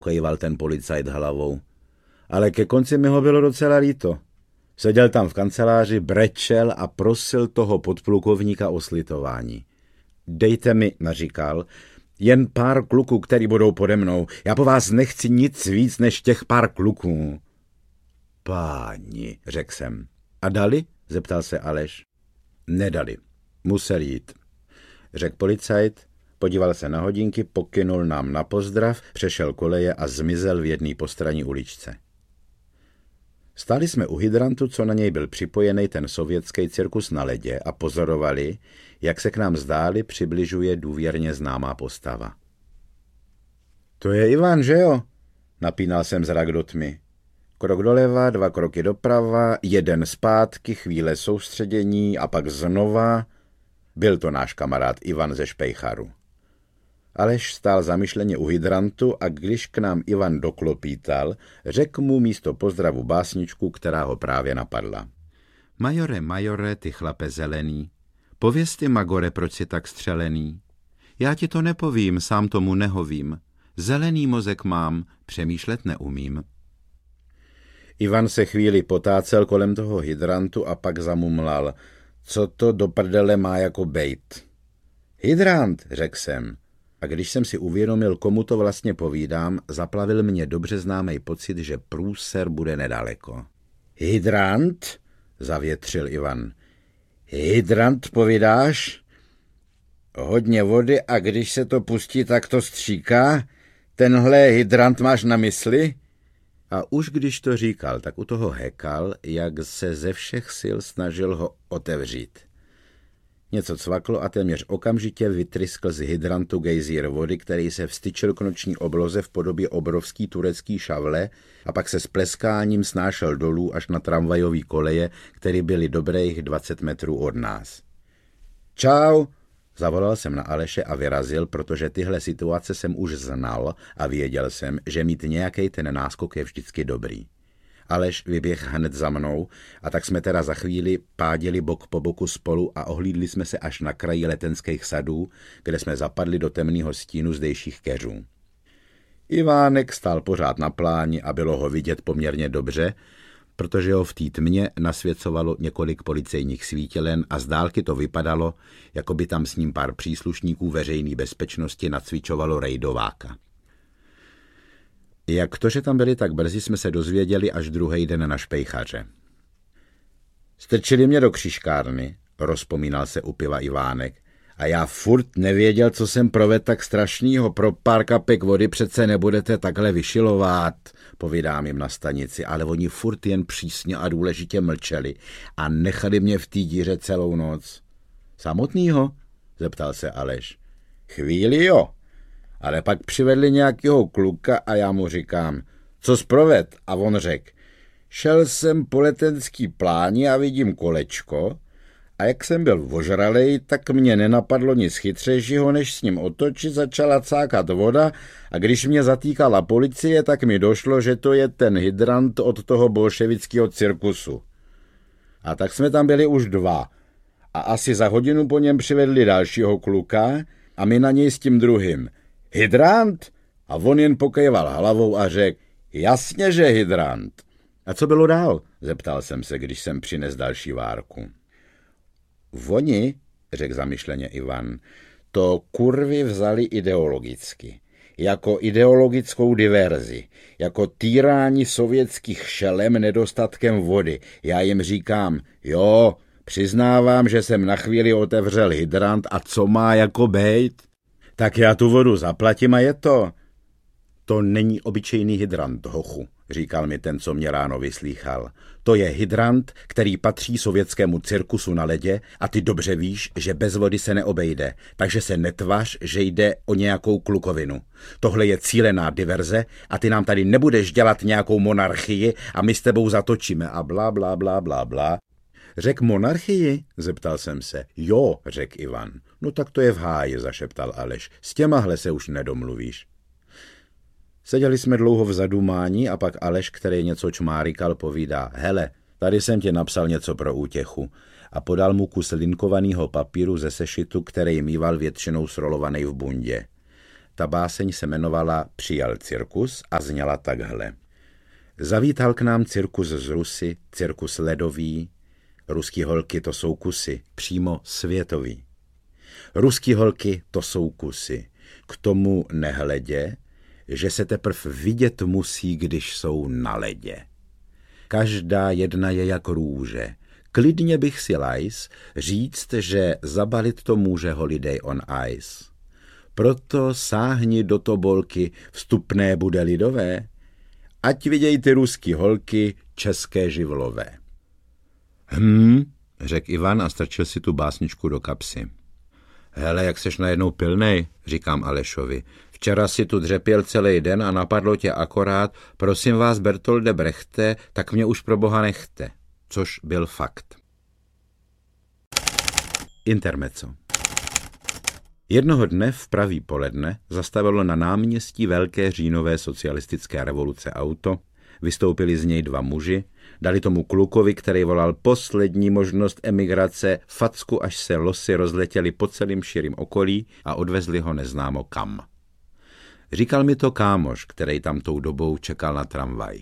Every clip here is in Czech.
kejval ten policajt hlavou. Ale ke konci mi ho bylo docela líto. Seděl tam v kanceláři, brečel a prosil toho podplukovníka o slitování. Dejte mi, naříkal, jen pár kluků, který budou pode mnou. Já po vás nechci nic víc než těch pár kluků. Páni, řekl jsem. A dali? Zeptal se Aleš. Nedali. Musel jít. Řekl policajt, podíval se na hodinky, pokynul nám na pozdrav, přešel koleje a zmizel v jedné postranní uličce. Stáli jsme u hydrantu, co na něj byl připojený ten sovětský cirkus na ledě a pozorovali, jak se k nám zdáli přibližuje důvěrně známá postava. To je Ivan, že jo? Napínal jsem zrak do tmy. Krok doleva, 2 kroky doprava, 1 zpátky, chvíle soustředění a pak znova. Byl to náš kamarád Ivan ze Špejcharu. Aleš stál zamyšleně u hydrantu a když k nám Ivan doklopítal, řekl mu místo pozdravu básničku, která ho právě napadla. Majore, ty chlape zelený, pověz ty, Magore, proč jsi tak střelený? Já ti to nepovím, sám tomu nehovím. Zelený mozek mám, přemýšlet neumím. Ivan se chvíli potácel kolem toho hydrantu a pak zamumlal. Co to do prdele má jako bejt? Hydrant, řekl jsem. A když jsem si uvědomil, komu to vlastně povídám, zaplavil mě dobře známý pocit, že průser bude nedaleko. Hydrant? Zavětřil Ivan. Hydrant povídáš? Hodně vody a když se to pustí, tak to stříká? Tenhle hydrant máš na mysli? A už když to říkal, tak u toho hekal, jak se ze všech sil snažil ho otevřít. Něco cvaklo a téměř okamžitě vytryskl z hydrantu gejzír vody, který se vstyčil k noční obloze v podobě obrovský turecký šavle a pak se s pleskáním snášel dolů až na tramvajový koleje, které byly dobrých 20 metrů od nás. Čau, zavolal jsem na Aleše a vyrazil, protože tyhle situace jsem už znal a věděl jsem, že mít nějaký ten náskok je vždycky dobrý. Aleš vyběh hned za mnou a tak jsme teda za chvíli pádili bok po boku spolu a ohlídli jsme se až na kraji letenských sadů, kde jsme zapadli do temného stínu zdejších keřů. Ivánek stál pořád na pláni a bylo ho vidět poměrně dobře, protože ho v té tmě nasvěcovalo několik policejních svítilen a z dálky to vypadalo, jako by tam s ním pár příslušníků veřejné bezpečnosti nacvičovalo rejdováka. Jak to, že tam byli tak brzy, jsme se dozvěděli až druhý den na Špejchaře. Strčili mě do křížkárny, rozpomínal se u piva Ivánek, a já furt nevěděl, co jsem provedl tak strašnýho. Pro pár kapek vody přece nebudete takhle vyšilovat, povídám jim na stanici, ale oni furt jen přísně a důležitě mlčeli a nechali mě v té díře celou noc. Samotnýho? Zeptal se Aleš. Chvíli jo. Ale pak přivedli nějakého kluka a já mu říkám, co jsi proved? A on řekl, šel jsem po letenský pláni a vidím kolečko a jak jsem byl ožralej, tak mě nenapadlo nic chytřejšího, než s ním otočit, začala cákat voda a když mě zatýkala policie, tak mi došlo, že to je ten hydrant od toho bolševického cirkusu. A tak jsme tam byli už 2 a asi za hodinu po něm přivedli dalšího kluka a my na něj s tím druhým. Hydrant? A on jen pokejval hlavou a řekl, jasně, že hydrant. A co bylo dál? Zeptal jsem se, když jsem přines další várku. Oni, řekl zamyšleně Ivan, to kurvy vzali ideologicky. Jako ideologickou diverzi. Jako týrání sovětských šelem nedostatkem vody. Já jim říkám, jo, přiznávám, že jsem na chvíli otevřel hydrant a co má jako bejt? Tak já tu vodu zaplatím a je to. To není obyčejný hydrant, hochu, říkal mi ten, co mě ráno vyslýchal. To je hydrant, který patří sovětskému cirkusu na ledě a ty dobře víš, že bez vody se neobejde, takže se netvař, že jde o nějakou klukovinu. Tohle je cílená diverze a ty nám tady nebudeš dělat nějakou monarchii a my s tebou zatočíme a blá, blá, blá, blá, blá. Řek monarchii? Zeptal jsem se. Jo, řekl Ivan. No tak to je v háji, zašeptal Aleš. S těmahle se už nedomluvíš. Seděli jsme dlouho v zadumání a pak Aleš, který něco čmárikal, povídá. Hele, tady jsem ti napsal něco pro útěchu. A podal mu kus linkovaného papíru ze sešitu, který mýval většinou srolovaný v bundě. Ta báseň se jmenovala Přijel cirkus a zněla takhle. Zavítal k nám cirkus z Rusy, cirkus ledový. Ruský holky to jsou kusy, přímo světový. Ruský holky to jsou kusy, k tomu nehledě, že se teprv vidět musí, když jsou na ledě. Každá jedna je jak růže. Klidně bych si lajs říct, že zabalit to může Holiday on Ice. Proto sáhni do tobolky, vstupné bude lidové, ať viděj ty ruský holky, české živlové. Řekl Ivan a strčil si tu básničku do kapsy. Hele, jak seš najednou pilnej, říkám Alešovi. Včera si tu dřepěl celý den a napadlo tě akorát, prosím vás, Bertolde Brechte, tak mě už pro boha nechte. Což byl fakt. Intermezzo. Jednoho dne v pravý poledne zastavilo na náměstí velké říjnové socialistické revoluce auto, vystoupili z něj dva muži, dali tomu klukovi, který volal poslední možnost emigrace, facku, až se losy rozletěly po celým širým okolí a odvezli ho neznámo kam. Říkal mi to kámoš, který tam tou dobou čekal na tramvaj.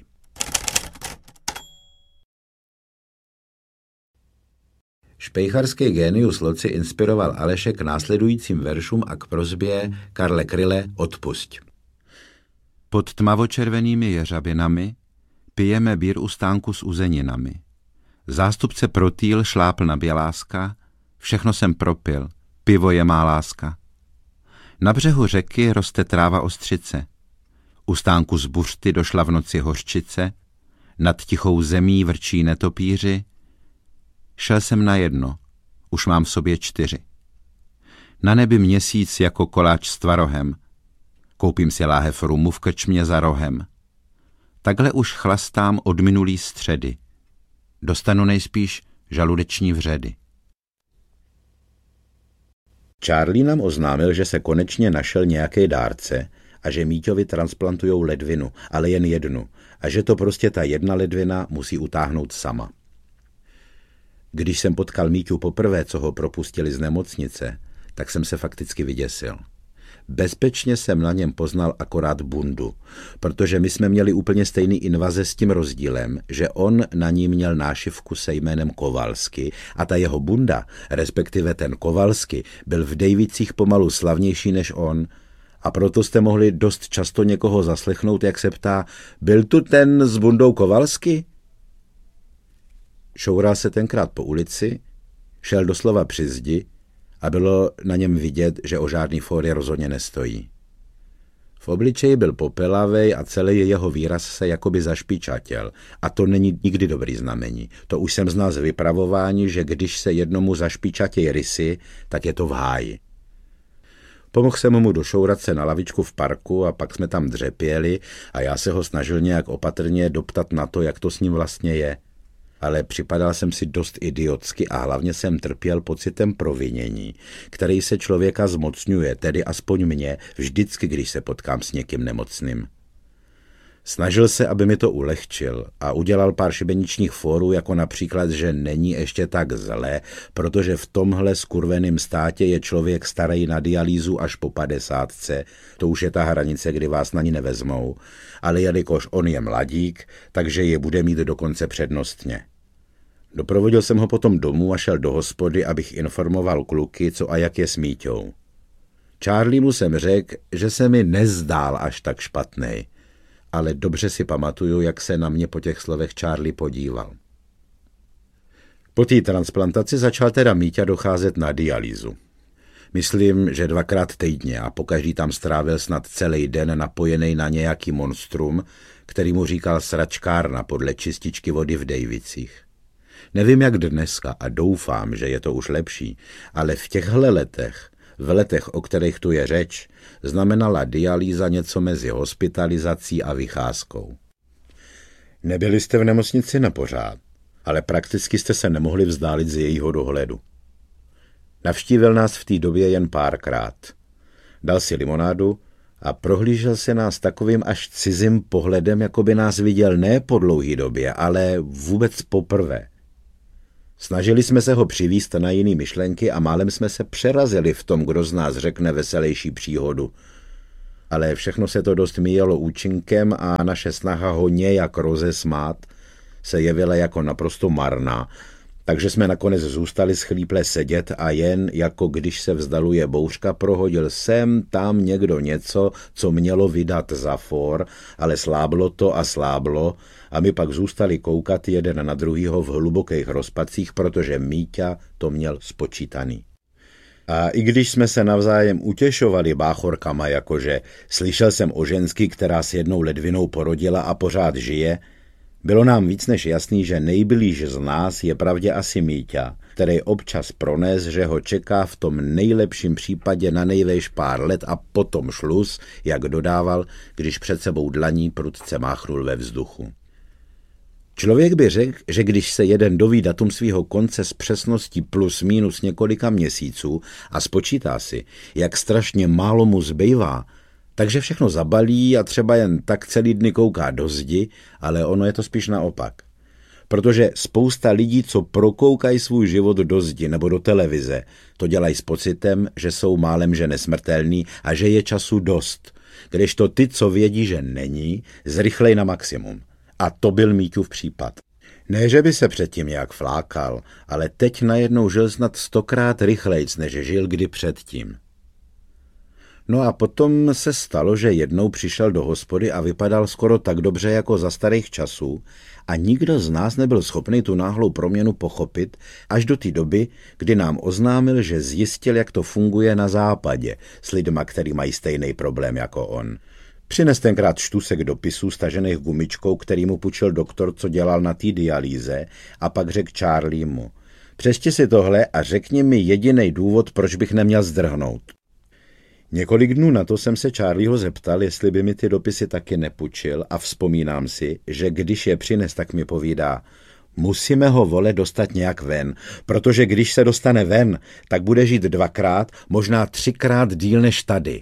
Špejcharský génius loci inspiroval Aleše k následujícím veršům a k prosbě Karle Kryle Odpusť. Pod tmavočervenými jeřabinami pijeme bír u stánku s uzeninami. Zástupce Protýl šlápl na Běláska, všechno jsem propil, pivo je má láska. Na břehu řeky roste tráva ostřice. U stánku z buřty došla v noci hořčice, nad tichou zemí vrčí netopíři. Šel jsem na jedno, už mám v sobě 4. Na nebi měsíc jako koláč s tvarohem. Koupím si láhev rumu v krčmě za rohem. Takhle už chlastám od minulý středy. Dostanu nejspíš žaludeční vředy. Charlie nám oznámil, že se konečně našel nějaký dárce a že Míťovi transplantujou ledvinu, ale jen jednu, a že to prostě ta jedna ledvina musí utáhnout sama. Když jsem potkal Míťu poprvé, co ho propustili z nemocnice, tak jsem se fakticky vyděsil. Bezpečně jsem na něm poznal akorát bundu, protože my jsme měli úplně stejný invaze s tím rozdílem, že on na ní měl nášivku se jménem Kovalsky a ta jeho bunda, respektive ten Kovalsky, byl v Dejvicích pomalu slavnější než on, a proto jste mohli dost často někoho zaslechnout, jak se ptá, byl tu ten s bundou Kovalsky? Šoural se tenkrát po ulici, šel doslova při zdi a bylo na něm vidět, že o žádný fóry rozhodně nestojí. V obličeji byl popelavej a celý jeho výraz se jakoby zašpičatěl. A to není nikdy dobrý znamení. To už jsem znal z vypravování, že když se jednomu zašpičatěj rysy, tak je to v háji. Pomohl jsem mu došourat se na lavičku v parku a pak jsme tam dřepěli a já se ho snažil nějak opatrně doptat na to, jak to s ním vlastně je. Ale připadal jsem si dost idiotsky a hlavně jsem trpěl pocitem provinění, který se člověka zmocňuje, tedy aspoň mě, vždycky, když se potkám s někým nemocným. Snažil se, aby mi to ulehčil a udělal pár šibeničních fórů, jako například, že není ještě tak zle, protože v tomhle skurveném státě je člověk starý na dialýzu až po 50, to už je ta hranice, kdy vás na ní nevezmou, ale jelikož on je mladík, takže je bude mít dokonce přednostně. Doprovodil jsem ho potom domů a šel do hospody, abych informoval kluky, co a jak je s Míťou. Charliemu jsem řekl, že se mi nezdál až tak špatnej, ale dobře si pamatuju, jak se na mě po těch slovech Charlie podíval. Po té transplantaci začal teda Míťa docházet na dialýzu. Myslím, že 2krát týdně a pokaždý tam strávil snad celý den napojený na nějaký monstrum, který mu říkal sračkárna podle čističky vody v Dejvicích. Nevím jak dneska a doufám, že je to už lepší, ale v těchto letech, v letech, o kterých tu je řeč, znamenala dialýza něco mezi hospitalizací a vycházkou. Nebyli jste v nemocnici na pořád, ale prakticky jste se nemohli vzdálit z jejího dohledu. Navštívil nás v té době jen párkrát. Dal si limonádu a prohlížel se nás takovým až cizím pohledem, jako by nás viděl ne po dlouhý době, ale vůbec poprvé. Snažili jsme se ho přivízt na jiný myšlenky a málem jsme se přerazili v tom, kdo z nás řekne veselější příhodu. ale všechno se to dost míjelo účinkem a naše snaha ho nějak rozesmát se jevila jako naprosto marná, takže jsme nakonec zůstali schlíple sedět a jen, jako když se vzdaluje bouřka, prohodil sem tam někdo něco, co mělo vydat za for, ale sláblo to a sláblo a my pak zůstali koukat jeden na druhýho v hlubokých rozpacích, protože Míťa to měl spočítaný. A i když jsme se navzájem utěšovali báchorkama, jakože slyšel jsem o ženský, která s jednou ledvinou porodila a pořád žije, bylo nám víc než jasný, že nejblíž z nás je pravdě asi Míťa, který občas prones, že ho čeká v tom nejlepším případě na nejvejš pár let a potom šluz, jak dodával, když před sebou dlaní prudce máchnul ve vzduchu. Člověk by řekl, že když se jeden doví datum svého konce s přesností plus minus několika měsíců a spočítá si, jak strašně málo mu zbývá, takže všechno zabalí a třeba jen tak celý dny kouká do zdi, ale ono je to spíš naopak. Protože spousta lidí, co prokoukají svůj život do zdi nebo do televize, to dělají s pocitem, že jsou málem že nesmrtelný a že je času dost, kdežto ty, co vědí, že není, zrychlej na maximum. A to byl Míťův případ. Ne, že by se předtím nějak flákal, ale teď najednou žil snad 100krát rychlejc, než žil kdy předtím. No a potom se stalo, že jednou přišel do hospody a vypadal skoro tak dobře jako za starých časů a nikdo z nás nebyl schopný tu náhlou proměnu pochopit až do té doby, kdy nám oznámil, že zjistil, jak to funguje na západě s lidma, který mají stejný problém jako on. Přines tenkrát štusek dopisů stažených gumičkou, který mu půjčil doktor, co dělal na té dialýze, a pak řekl Charliemu: přečti si tohle a řekni mi jediný důvod, proč bych neměl zdrhnout. Několik dnů na to jsem se Charlieho zeptal, jestli by mi ty dopisy taky nepůjčil a vzpomínám si, že když je přines, tak mi povídá: musíme ho, vole, dostat nějak ven, protože když se dostane ven, tak bude žít 2krát, možná 3krát díl než tady.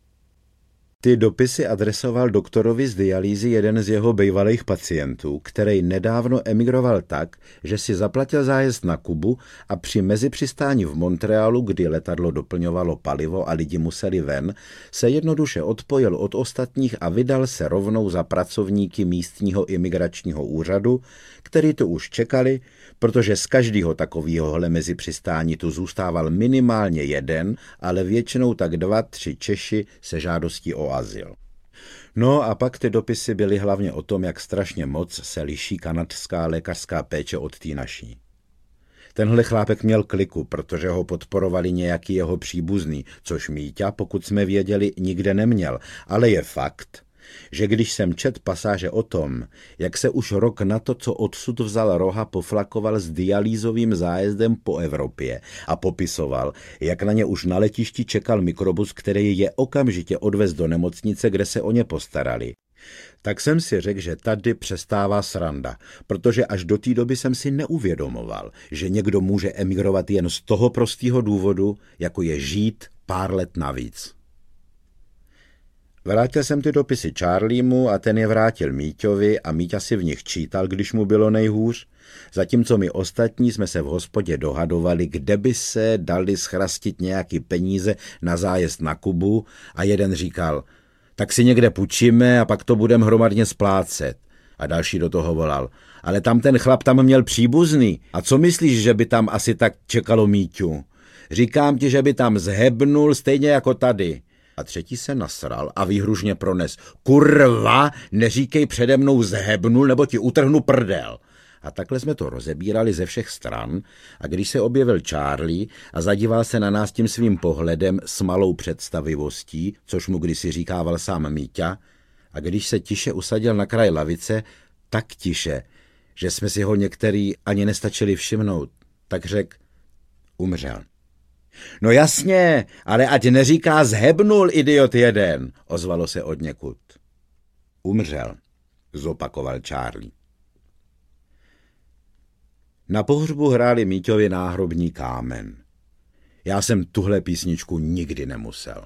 Ty dopisy adresoval doktorovi z dialýzy jeden z jeho bývalých pacientů, který nedávno emigroval tak, že si zaplatil zájezd na Kubu a při mezipřistání v Montrealu, kdy letadlo doplňovalo palivo a lidi museli ven, se jednoduše odpojil od ostatních a vydal se rovnou za pracovníky místního imigračního úřadu, který tu už čekali, protože z každého takovýhohle mezipřistání tu zůstával minimálně jeden, ale většinou tak 2-3 Češi se žádostí o azyl. No a pak ty dopisy byly hlavně o tom, jak strašně moc se liší kanadská lékařská péče od té naší. Tenhle chlápek měl kliku, protože ho podporovali nějaký jeho příbuzný, což Míťa, pokud jsme věděli, nikde neměl, ale je fakt, že když jsem čet pasáže o tom, jak se už rok na to, co odsud vzal roha, poflakoval s dialýzovým zájezdem po Evropě a popisoval, jak na ně už na letišti čekal mikrobus, který je okamžitě odvez do nemocnice, kde se o ně postarali, tak jsem si řekl, že tady přestává sranda, protože až do té doby jsem si neuvědomoval, že někdo může emigrovat jen z toho prostého důvodu, jako je žít pár let navíc. Vrátil jsem ty dopisy Charliemu a ten je vrátil Míťovi a Míťa si v nich čítal, když mu bylo nejhůř, zatímco my ostatní jsme se v hospodě dohadovali, kde by se dali schrastit nějaký peníze na zájezd na Kubu a jeden říkal: tak si někde půjčíme a pak to budeme hromadně splácet. A další do toho volal: ale tam ten chlap tam měl příbuzný. A co myslíš, že by tam asi tak čekalo Míťu? Říkám ti, že by tam zhebnul stejně jako tady. A třetí se nasral a výhružně prones: kurva, neříkej přede mnou zhebnul, nebo ti utrhnu prdel. A takhle jsme to rozebírali ze všech stran a když se objevil Charlie a zadíval se na nás tím svým pohledem s malou představivostí, což mu kdysi říkával sám Míťa, a když se tiše usadil na kraj lavice, tak tiše, že jsme si ho některý ani nestačili všimnout, tak řekl: umřel. No jasně, ale ať neříká zhebnul, idiot jeden, ozvalo se odněkud. Umřel, zopakoval Charlie. Na pohřbu hráli Míťovi Náhrobní kámen. Já jsem tuhle písničku nikdy nemusel.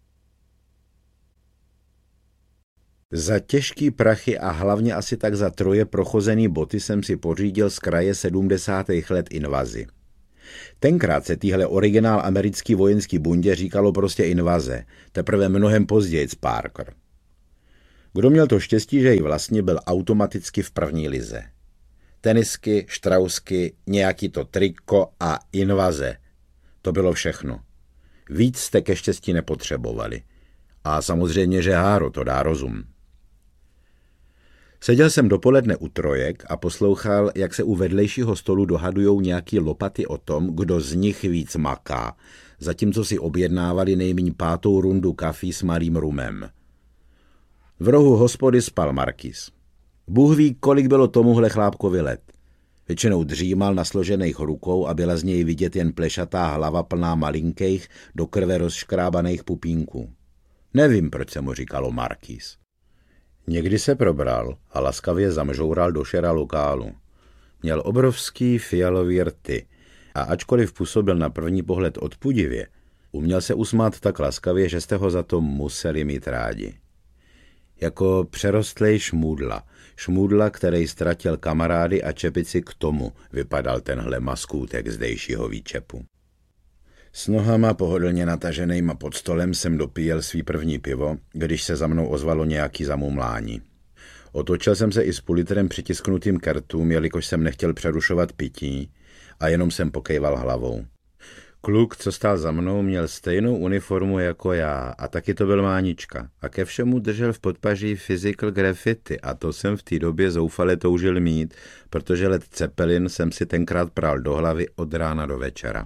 Za těžký prachy a hlavně asi tak za 3 prochozený boty jsem si pořídil z kraje 70. let Invazi. Tenkrát se týhle originál americký vojenský bundě říkalo prostě invaze, teprve mnohem později Parker. Kdo měl to štěstí, že jí vlastně byl automaticky v první lize. Tenisky, štrausky, nějaký to triko a invaze. To bylo všechno. Víc jste ke štěstí nepotřebovali. A samozřejmě, že Háro to dá rozum. Seděl jsem dopoledne u trojek a poslouchal, jak se u vedlejšího stolu dohadujou nějaký lopaty o tom, kdo z nich víc maká, zatímco si objednávali nejméně 5. rundu kafí s malým rumem. V rohu hospody spal Markýz. Bůh ví, kolik bylo tomuhle chlápkovi let. Většinou dřímal na složených rukou a byla z něj vidět jen plešatá hlava plná malinkých, do krve rozškrábaných pupínků. Nevím, proč se mu říkalo Markýz. Někdy se probral a laskavě zamžoural do šera lokálu. Měl obrovský fialový rty a ačkoliv působil na první pohled odpudivě, uměl se usmát tak laskavě, že jste ho za to museli mít rádi. Jako přerostlej šmůdla, který ztratil kamarády a čepici k tomu, vypadal tenhle maskůtek zdejšího výčepu. S nohama pohodlně nataženýma pod stolem jsem dopíjel svý první pivo, když se za mnou ozvalo nějaký zamumlání. Otočil jsem se i s půlitrem přitisknutým k rtům, jelikož jsem nechtěl přerušovat pití a jenom jsem pokejval hlavou. Kluk, co stál za mnou, měl stejnou uniformu jako já a taky to byl Mánička a ke všemu držel v podpaží Physical Graffiti a to jsem v té době zoufale toužil mít, protože Led Zeppelin jsem si tenkrát pral do hlavy od rána do večera.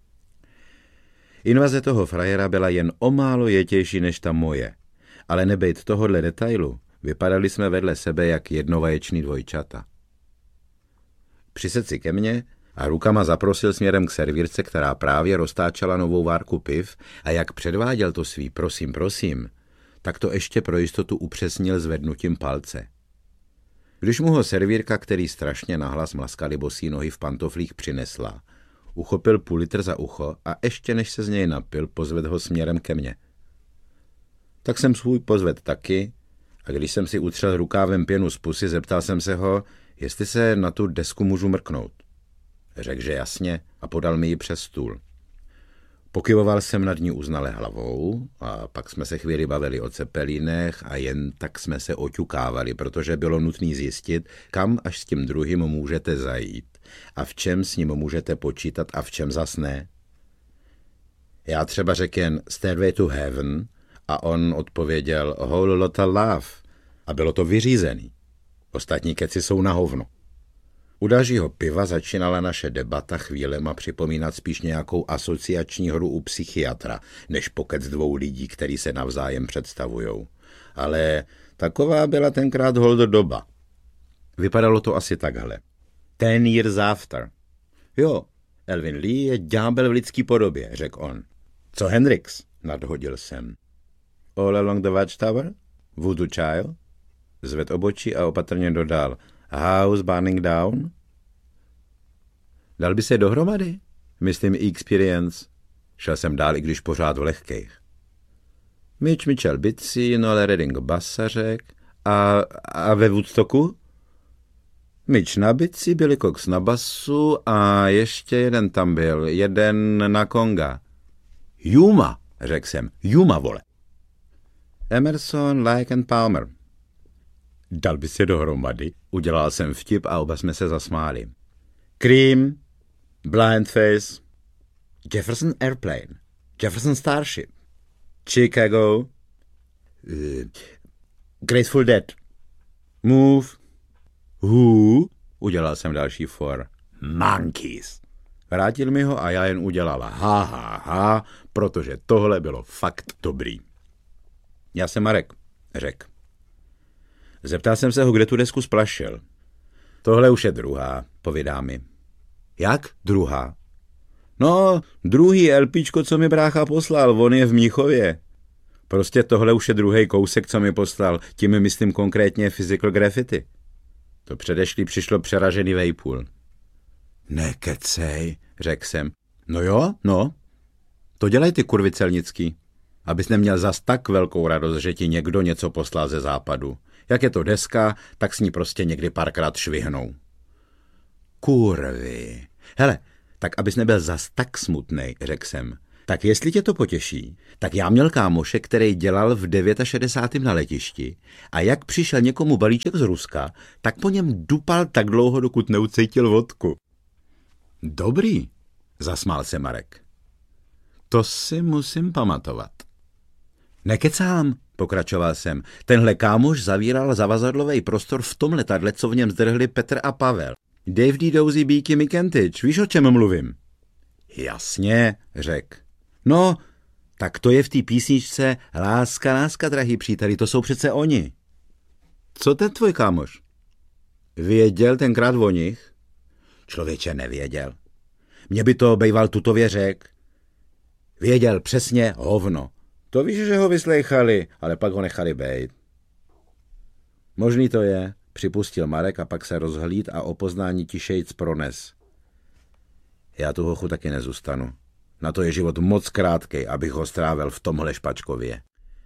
Invaze toho frajera byla jen o málo jetější než ta moje, ale nebejt tohodle detailu, vypadali jsme vedle sebe jak jednovaječný dvojčata. Přisedl si ke mně a rukama zaprosil směrem k servírce, která právě roztáčela novou várku piv a jak předváděl to svý prosím, tak to ještě pro jistotu upřesnil zvednutím palce. Když mu ho servírka, který strašně nahlas mlaskali bosí nohy v pantoflích, přinesla, uchopil půl litr za ucho a ještě než se z něj napil, pozvedl ho směrem ke mně. Tak jsem svůj pozvedl taky a když jsem si utřel rukávem pěnu z pusy, zeptal jsem se ho, jestli se na tu desku můžu mrknout. Řekl, že jasně a podal mi ji přes stůl. Pokyvoval jsem nad ní uznale hlavou a pak jsme se chvíli bavili o Zeppelínech a jen tak jsme se oťukávali, protože bylo nutné zjistit, kam až s tím druhým můžete zajít a v čem s ním můžete počítat a v čem zas ne. Já třeba řekl jen Stairway to Heaven a on odpověděl Whole Lotta Love a bylo to vyřízený. Ostatní keci jsou na hovno. U dalšího piva začínala naše debata chvílema připomínat spíš nějakou asociační hru u psychiatra, než pokec dvou lidí, který se navzájem představujou. Ale taková byla tenkrát hold doba. Vypadalo to asi takhle. 10 years after. Jo, Elvin Lee je ďábel v lidský podobě, řekl on. Co Hendrix? Nadhodil jsem. All along the Watchtower? Voodoo Child? Zved obočí a opatrně dodal. House burning down? Dal by se dohromady? Myslím Experience. Šel jsem dál, i když pořád v lehkejch. Mitch Mitchell bicí, Noel Redding basařek a ve Woodstocku? Mitch na bicí, Billy Cox na basu a ještě jeden tam byl, jeden na konga. Juma, řekl jsem, Juma, vole. Emerson, Lake and Palmer. Dal by se dohromady? Udělal jsem vtip a oba jsme se zasmáli. Cream, Blindface, Jefferson Airplane, Jefferson Starship, Chicago, Grateful Dead, Move, Who, udělal jsem další for, Monkeys. Vrátil mi ho a já jen udělal ha, protože tohle bylo fakt dobrý. Já jsem Marek, řekl. Zeptal jsem se ho, kde tu desku splašil. Tohle už je druhá, povídá mi. Jak druhá? No, druhý LPčko, co mi brácha poslal, on je v Mnichově. Prostě tohle už je druhý kousek, co mi poslal, tím myslím konkrétně Physical Graffiti. To předešlý přišlo přeražený vejpůl. Nekecej, řekl jsem. No jo, no. To dělej ty kurvy celnický, abys neměl zas tak velkou radost, že ti někdo něco poslal ze západu. Jak je to deska, tak s ní prostě někdy párkrát švihnou. Kurvy. Hele, Tak abys nebyl zas tak smutnej, řekl jsem. Tak jestli tě to potěší, tak já měl kámoše, který dělal v 69. na letišti a jak přišel někomu balíček z Ruska, tak po něm dupal tak dlouho, dokud neucítil vodku. Dobrý, zasmál se Marek. To si musím pamatovat. Nekecám, pokračoval jsem. Tenhle kámoš zavíral zavazadlový prostor v tom letadle, co v něm zdrhli Petr a Pavel. Dave D. Dozy Beaky McEntich, víš, o čem mluvím? Jasně, řekl. No, tak to je v té písničce Láska, láska, drahý příteli, to jsou přece oni. Co ten tvůj kámoš? Věděl tenkrát o nich? Člověče, nevěděl. Mě by to bejval tutově řek. Věděl přesně hovno. To víš, že ho vyslejchali, ale pak ho nechali bejt. Možný to je, připustil Marek a pak se rozhlíd a o poznání tišejc prones. Já tu hochu taky nezůstanu. Na to je život moc krátkej, abych ho strávil v tomhle špačkově.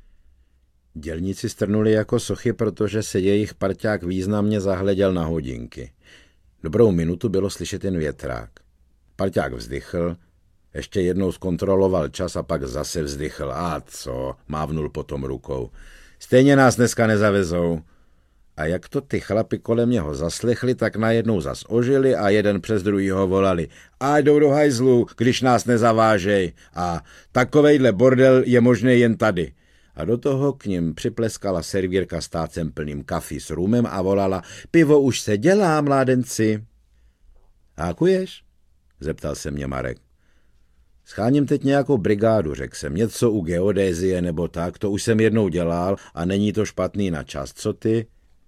Dělníci strnuli jako sochy, protože se jejich parťák významně zahleděl na hodinky. Dobrou minutu bylo slyšet jen větrák. Parťák vzdychl, ještě jednou zkontroloval čas a pak zase vzdychl. A co? Mávnul potom rukou. Stejně nás dneska nezavezou. A jak to ty chlapi kolem něho zaslechli, tak najednou zas ožili a jeden přes druhýho volali. A jdou do hajzlu, když nás nezavážej. A takovejhle bordel je možný jen tady. A do toho k nim připleskala servírka s tácem plným kafi s rumem a volala. Pivo už se dělá, mládenci. Hákuješ? Zeptal se mě Marek. Scháním teď nějakou brigádu, řekl jsem. Něco u geodézie nebo tak, to už jsem jednou dělal a není to špatný na čas. Co ty?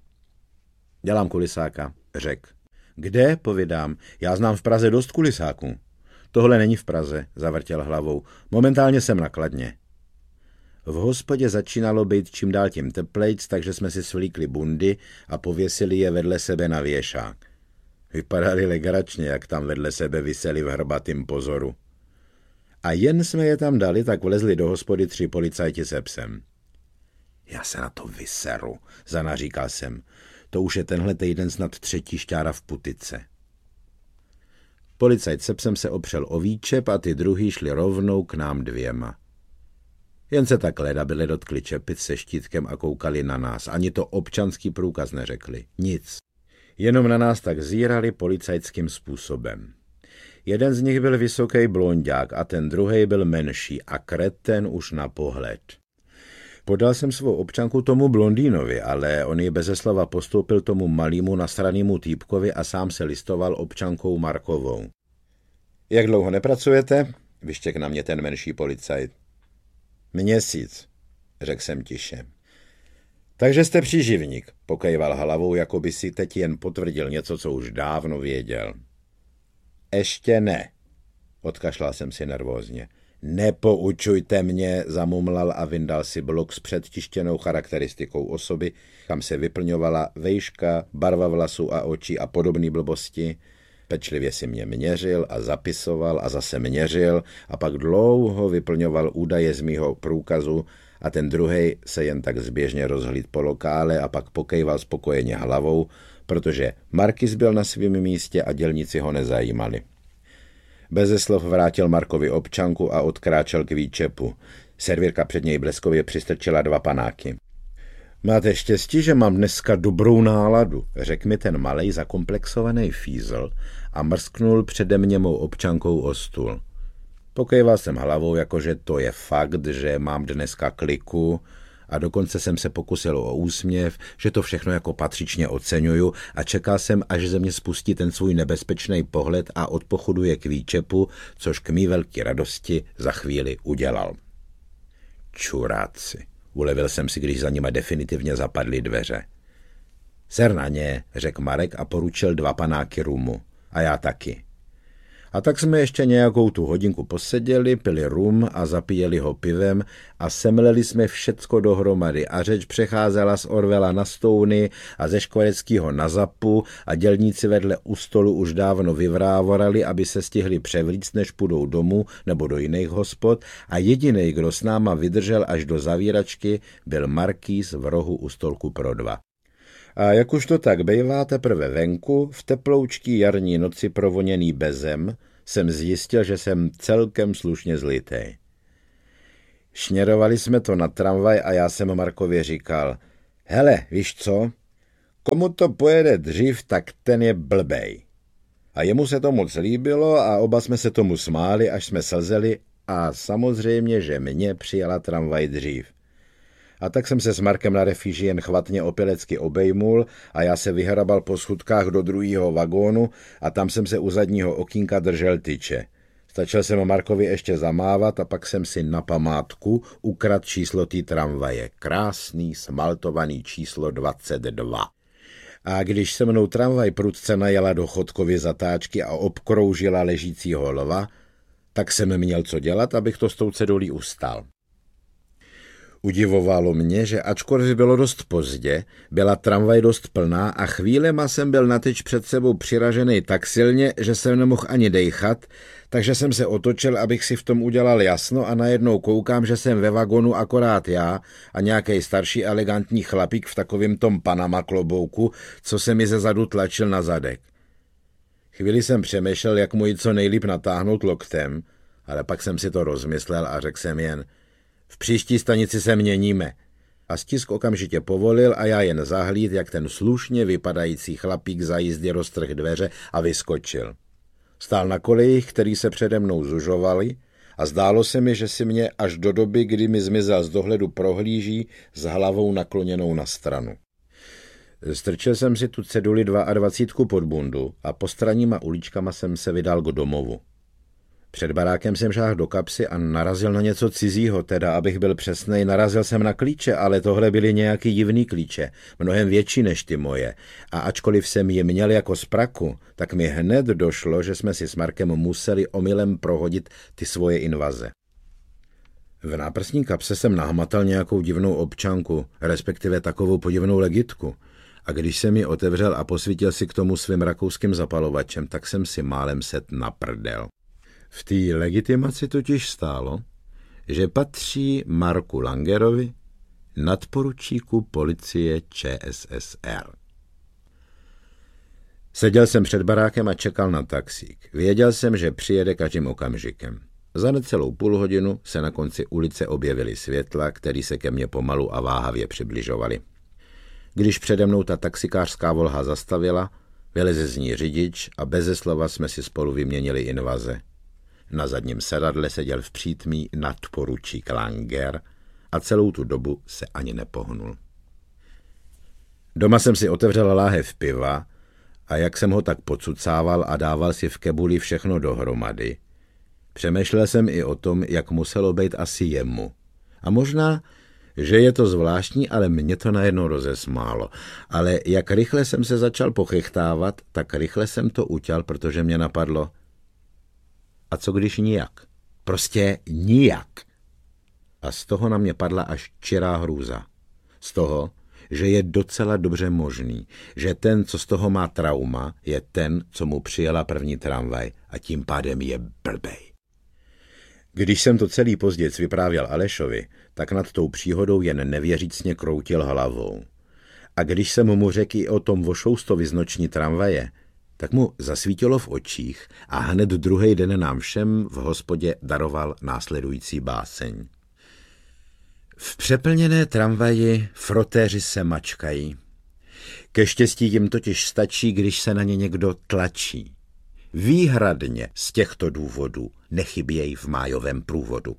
Dělám kulisáka, řekl. Kde, povídám, já znám v Praze dost kulisáků. Tohle není v Praze, zavrtěl hlavou. Momentálně jsem na Kladně. V hospodě začínalo být čím dál tím teplejc, takže jsme si svlíkli bundy a pověsili je vedle sebe na věšák. Vypadali legračně, jak tam vedle sebe viseli v hrbatým pozoru. A jen jsme je tam dali, tak vlezli do hospody 3 policajti se psem. Já se na to vyseru, zanaříkal jsem. To už je tenhle týden snad 3. šťára v putice. Policajt se psem se opřel o výčep a ty druhý šli rovnou k nám 2. Jen se tak ledabyle dotkli čepic se štítkem a koukali na nás. Ani to občanský průkaz neřekli. Nic. Jenom na nás tak zírali policajtským způsobem. Jeden z nich byl vysoký blonďák a ten druhej byl menší a kreten už na pohled. Podal jsem svou občanku tomu blondýnovi, ale on ji beze slova postoupil tomu malýmu nasranýmu týpkovi a sám se listoval občankou Markovou. Jak dlouho nepracujete? Vyštěk na mě ten menší policajt. Měsíc, řekl jsem tiše. Takže jste příživník, pokejval hlavou, jako by si teď jen potvrdil něco, co už dávno věděl. Ještě ne, odkašlal jsem si nervózně. Nepoučujte mě, zamumlal a vyndal si blok s předtištěnou charakteristikou osoby, kam se vyplňovala vejška, barva vlasů a očí a podobné blbosti. Pečlivě si mě měřil a zapisoval a zase měřil a pak dlouho vyplňoval údaje z mýho průkazu a ten druhej se jen tak zběžně rozhlíd po lokále a pak pokejval spokojeně hlavou, protože Markis byl na svém místě a dělníci ho nezajímali. Beze slov vrátil Markovi občanku a odkráčel k výčepu. Servírka před něj bleskově přistrčila 2 panáky. Máte štěstí, že mám dneska dobrou náladu, řekl mi ten malej zakomplexovaný fízl a mrsknul přede mě mou občankou o stůl. Pokejval jsem hlavou, jakože to je fakt, že mám dneska kliku a dokonce jsem se pokusil o úsměv, že to všechno jako patřičně oceňuju a čekal jsem, až ze mě spustí ten svůj nebezpečný pohled a odpochoduje k výčepu, což k mý velké radosti za chvíli udělal. Čuráci, ulevil jsem si, když za nima definitivně zapadly dveře. Ser na ně, řekl Marek a poručil 2 panáky rumu. A já taky. A tak jsme ještě nějakou tu hodinku poseděli, pili rum a zapíjeli ho pivem a semleli jsme všecko dohromady a řeč přecházela z Orwella na Stouny a ze Škvareckýho na Zapu a dělníci vedle u stolu už dávno vyvrávorali, aby se stihli převlíct, než půjdou domů nebo do jiných hospod a jedinej, kdo s náma vydržel až do zavíračky, byl Markýz v rohu u stolku pro 2. A jak už to tak bejvá teprve venku, v teploučký jarní noci provoněný bezem, jsem zjistil, že jsem celkem slušně zlitej. Šněrovali jsme to na tramvaj a já jsem Markovi říkal, hele, víš co, komu to pojede dřív, tak ten je blbej. A jemu se to moc líbilo a oba jsme se tomu smáli, až jsme slzeli a samozřejmě, že mě přijala tramvaj dřív. A tak jsem se s Markem na refuži jen chvatně opilecky obejmul a já se vyhrabal po schůdkách do druhého vagónu a tam jsem se u zadního okýnka držel tyče. Stačil jsem Markovi ještě zamávat a pak jsem si na památku ukradl číslo té tramvaje. Krásný, smaltovaný číslo 22. A když se mnou tramvaj prudce najela do Chodkovy zatáčky a obkroužila ležícího lva, tak jsem měl co dělat, abych to s tou cedulí ustal. Udivovalo mě, že ačkoliv bylo dost pozdě, byla tramvaj dost plná a chvílema jsem byl na tyč před sebou přiražený tak silně, že jsem nemohl ani dejchat, takže jsem se otočil, abych si v tom udělal jasno a najednou koukám, že jsem ve vagonu akorát já a nějaký starší elegantní chlapík v takovém tom Panama klobouku, co se mi ze zadu tlačil na zadek. Chvíli jsem přemýšlel, jak mu ji co nejlíp natáhnout loktem, ale pak jsem si to rozmyslel a řekl jsem jen, v příští stanici se měníme. A stisk okamžitě povolil a já jen zahlíd, jak ten slušně vypadající chlapík za jízdě roztrhl dveře a vyskočil. Stál na kolejích, který se přede mnou zužovaly a zdálo se mi, že si mě až do doby, kdy mi zmizel z dohledu, prohlíží s hlavou nakloněnou na stranu. Strčil jsem si tu ceduli 22 pod bundu a postranníma uličkama jsem se vydal k domovu. Před barákem jsem šáhl do kapsy a narazil na něco cizího, teda abych byl přesnej, narazil jsem na klíče, ale tohle byly nějaký divný klíče, mnohem větší než ty moje. A ačkoliv jsem je měl jako z praku, tak mi hned došlo, že jsme si s Markem museli omylem prohodit ty svoje invaze. V náprsní kapse jsem nahmatal nějakou divnou občanku, respektive takovou podivnou legitku. A když jsem ji otevřel a posvítil si k tomu svým rakouským zapalovačem, tak jsem si málem set naprdel. V té legitimaci totiž stálo, že patří Marku Langerovi, nadporučíku policie ČSSR. Seděl jsem před barákem a čekal na taxík. Věděl jsem, že přijede každým okamžikem. Za necelou půlhodinu se na konci ulice objevily světla, které se ke mně pomalu a váhavě přibližovaly. Když přede mnou ta taxikářská volha zastavila, vyleze z ní řidič a beze slova jsme si spolu vyměnili invaze. Na zadním sedadle seděl v přítmí nadporučík Langer a celou tu dobu se ani nepohnul. Doma jsem si otevřel láhev piva a jak jsem ho tak pocucával a dával si v kebuli všechno dohromady, přemýšlel jsem i o tom, jak muselo být asi jemu. A možná, že je to zvláštní, ale mě to najednou rozesmálo. Ale jak rychle jsem se začal pochychtávat, tak rychle jsem to utěl, protože mě napadlo, a co když nijak? Prostě nijak. A z toho na mě padla až čirá hrůza. Z toho, že je docela dobře možný, že ten, co z toho má trauma, je ten, co mu přijela první tramvaj a tím pádem je blbej. Když jsem to celý pozděc vyprávěl Alešovi, tak nad tou příhodou jen nevěřícně kroutil hlavou. A když jsem mu řekl i o tom vošoustovi z noční tramvaje, tak mu zasvítilo v očích a hned druhý den nám všem v hospodě daroval následující báseň. V přeplněné tramvaji frotéři se mačkají. Ke štěstí jim totiž stačí, když se na ně někdo tlačí. Výhradně z těchto důvodů nechybějí v májovém průvodu.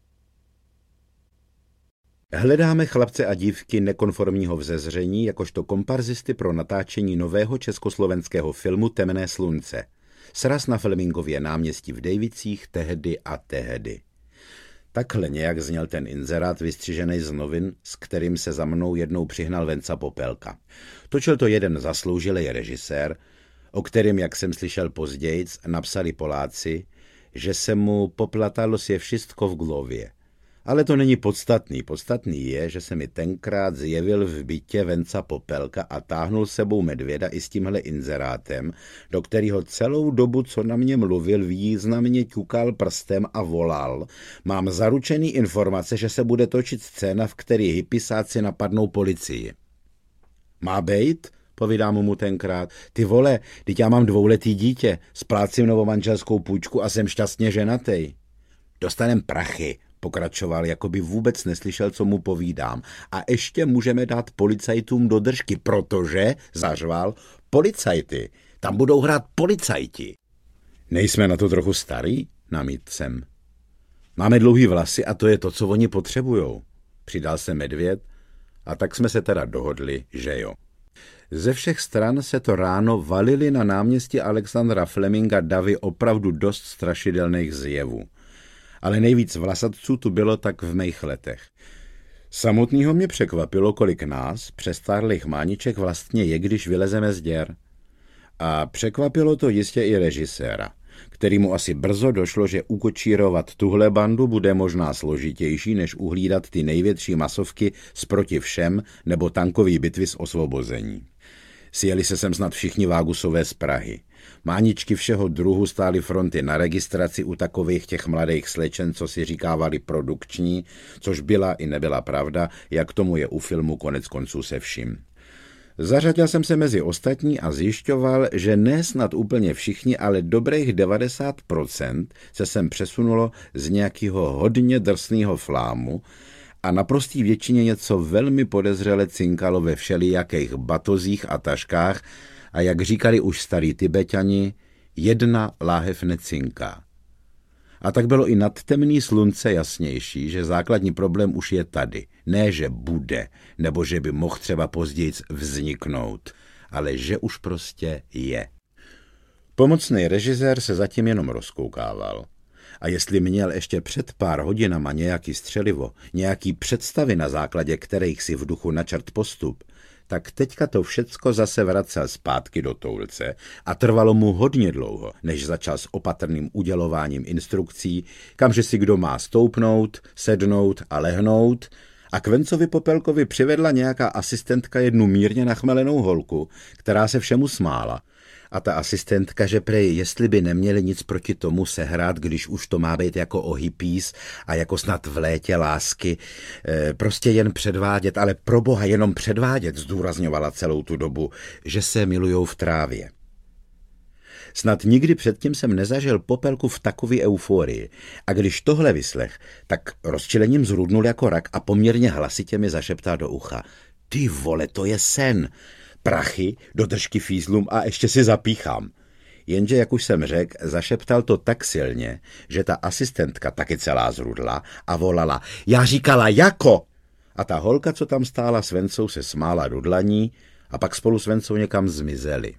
Hledáme chlapce a dívky nekonformního vzezření jakožto komparzisty pro natáčení nového československého filmu Temné slunce. Sraz na Flemingově náměstí v Dejvicích tehdy a tehdy. Takhle nějak zněl ten inzerát vystřižený z novin, s kterým se za mnou jednou přihnal Venca Popelka. Točil to jeden zasloužilý režisér, o kterým, jak jsem slyšel pozdějc, napsali Poláci, že se mu poplatalo si všechno v glově. Ale to není podstatný. Podstatný je, že se mi tenkrát zjevil v bytě Venca Popelka a táhnul sebou medvěda i s tímhle inzerátem, do kterého celou dobu, co na mě mluvil, významně ťukal prstem a volal. Mám zaručený informace, že se bude točit scéna, v který hypisáci napadnou policii. Má bejt? povídám mu tenkrát. Ty vole, teď já mám 2letý dítě, splácím novomanželskou půjčku a jsem šťastně ženatej. Dostanem prachy, pokračoval, jako by vůbec neslyšel, co mu povídám. A ještě můžeme dát policajtům do držky, protože, zařval, policajty, tam budou hrát policajti. Nejsme na to trochu starý? Namítl jsem. Máme dlouhý vlasy a to je to, co oni potřebujou. Přidal se Medvěd a tak jsme se teda dohodli, že jo. Ze všech stran se to ráno valily na náměstí Alexandra Fleminga davy opravdu dost strašidelných zjevů. Ale nejvíc vlasatců tu bylo tak v mých letech. Samotného mě překvapilo, kolik nás, přestárlých mániček, vlastně je, když vylezeme z děr. A překvapilo to jistě i režiséra, kterýmu asi brzo došlo, že ukočírovat tuhle bandu bude možná složitější, než uhlídat ty největší masovky z Proti všem nebo tankový bitvy z Osvobození. Sjeli se sem snad všichni Vágusové z Prahy. Máničky všeho druhu stály fronty na registraci u takových těch mladých slečen, co si říkávali produkční, což byla i nebyla pravda, jak tomu je u filmu konec konců se vším. Zařadil jsem se mezi ostatní a zjišťoval, že ne snad úplně všichni, ale dobrých 90% se sem přesunulo z nějakého hodně drsného flámu a naprostý většině něco velmi podezřele cinkalo ve všelijakých batozích a taškách a jak říkali už starí Tibetani, jedna láhev necinká. A tak bylo i nad temný slunce jasnější, že základní problém už je tady. Ne, že bude, nebo že by mohl třeba později vzniknout, ale že už prostě je. Pomocný režisér se zatím jenom rozkoukával. A jestli měl ještě před pár hodinama nějaký střelivo, nějaký představy, na základě kterých si v duchu načrt postup, tak teďka to všecko zase vracel zpátky do toulce a trvalo mu hodně dlouho, než začal s opatrným udělováním instrukcí, kamže si kdo má stoupnout, sednout a lehnout, a k Vencovi Popelkovi přivedla nějaká asistentka jednu mírně nachmelenou holku, která se všemu smála. A ta asistentka, že prej, jestli by neměli nic proti tomu sehrát, když už to má být jako o hippies a jako snad v létě lásky, prostě jen předvádět, ale pro boha jenom předvádět, zdůrazňovala celou tu dobu, že se milujou v trávě. Snad nikdy předtím jsem nezažil Popelku v takové euforii a když tohle vyslech, tak rozčilením zrudnul jako rak a poměrně hlasitě mi zašeptal do ucha. Ty vole, to je sen! Prachy, do držky fízlům a ještě si zapíchám. Jenže, jak už jsem řekl, zašeptal to tak silně, že ta asistentka taky celá zrudla a volala, já říkala jako! A ta holka, co tam stála s Vencou, se smála do dlaní a pak spolu s Vencou někam zmizeli.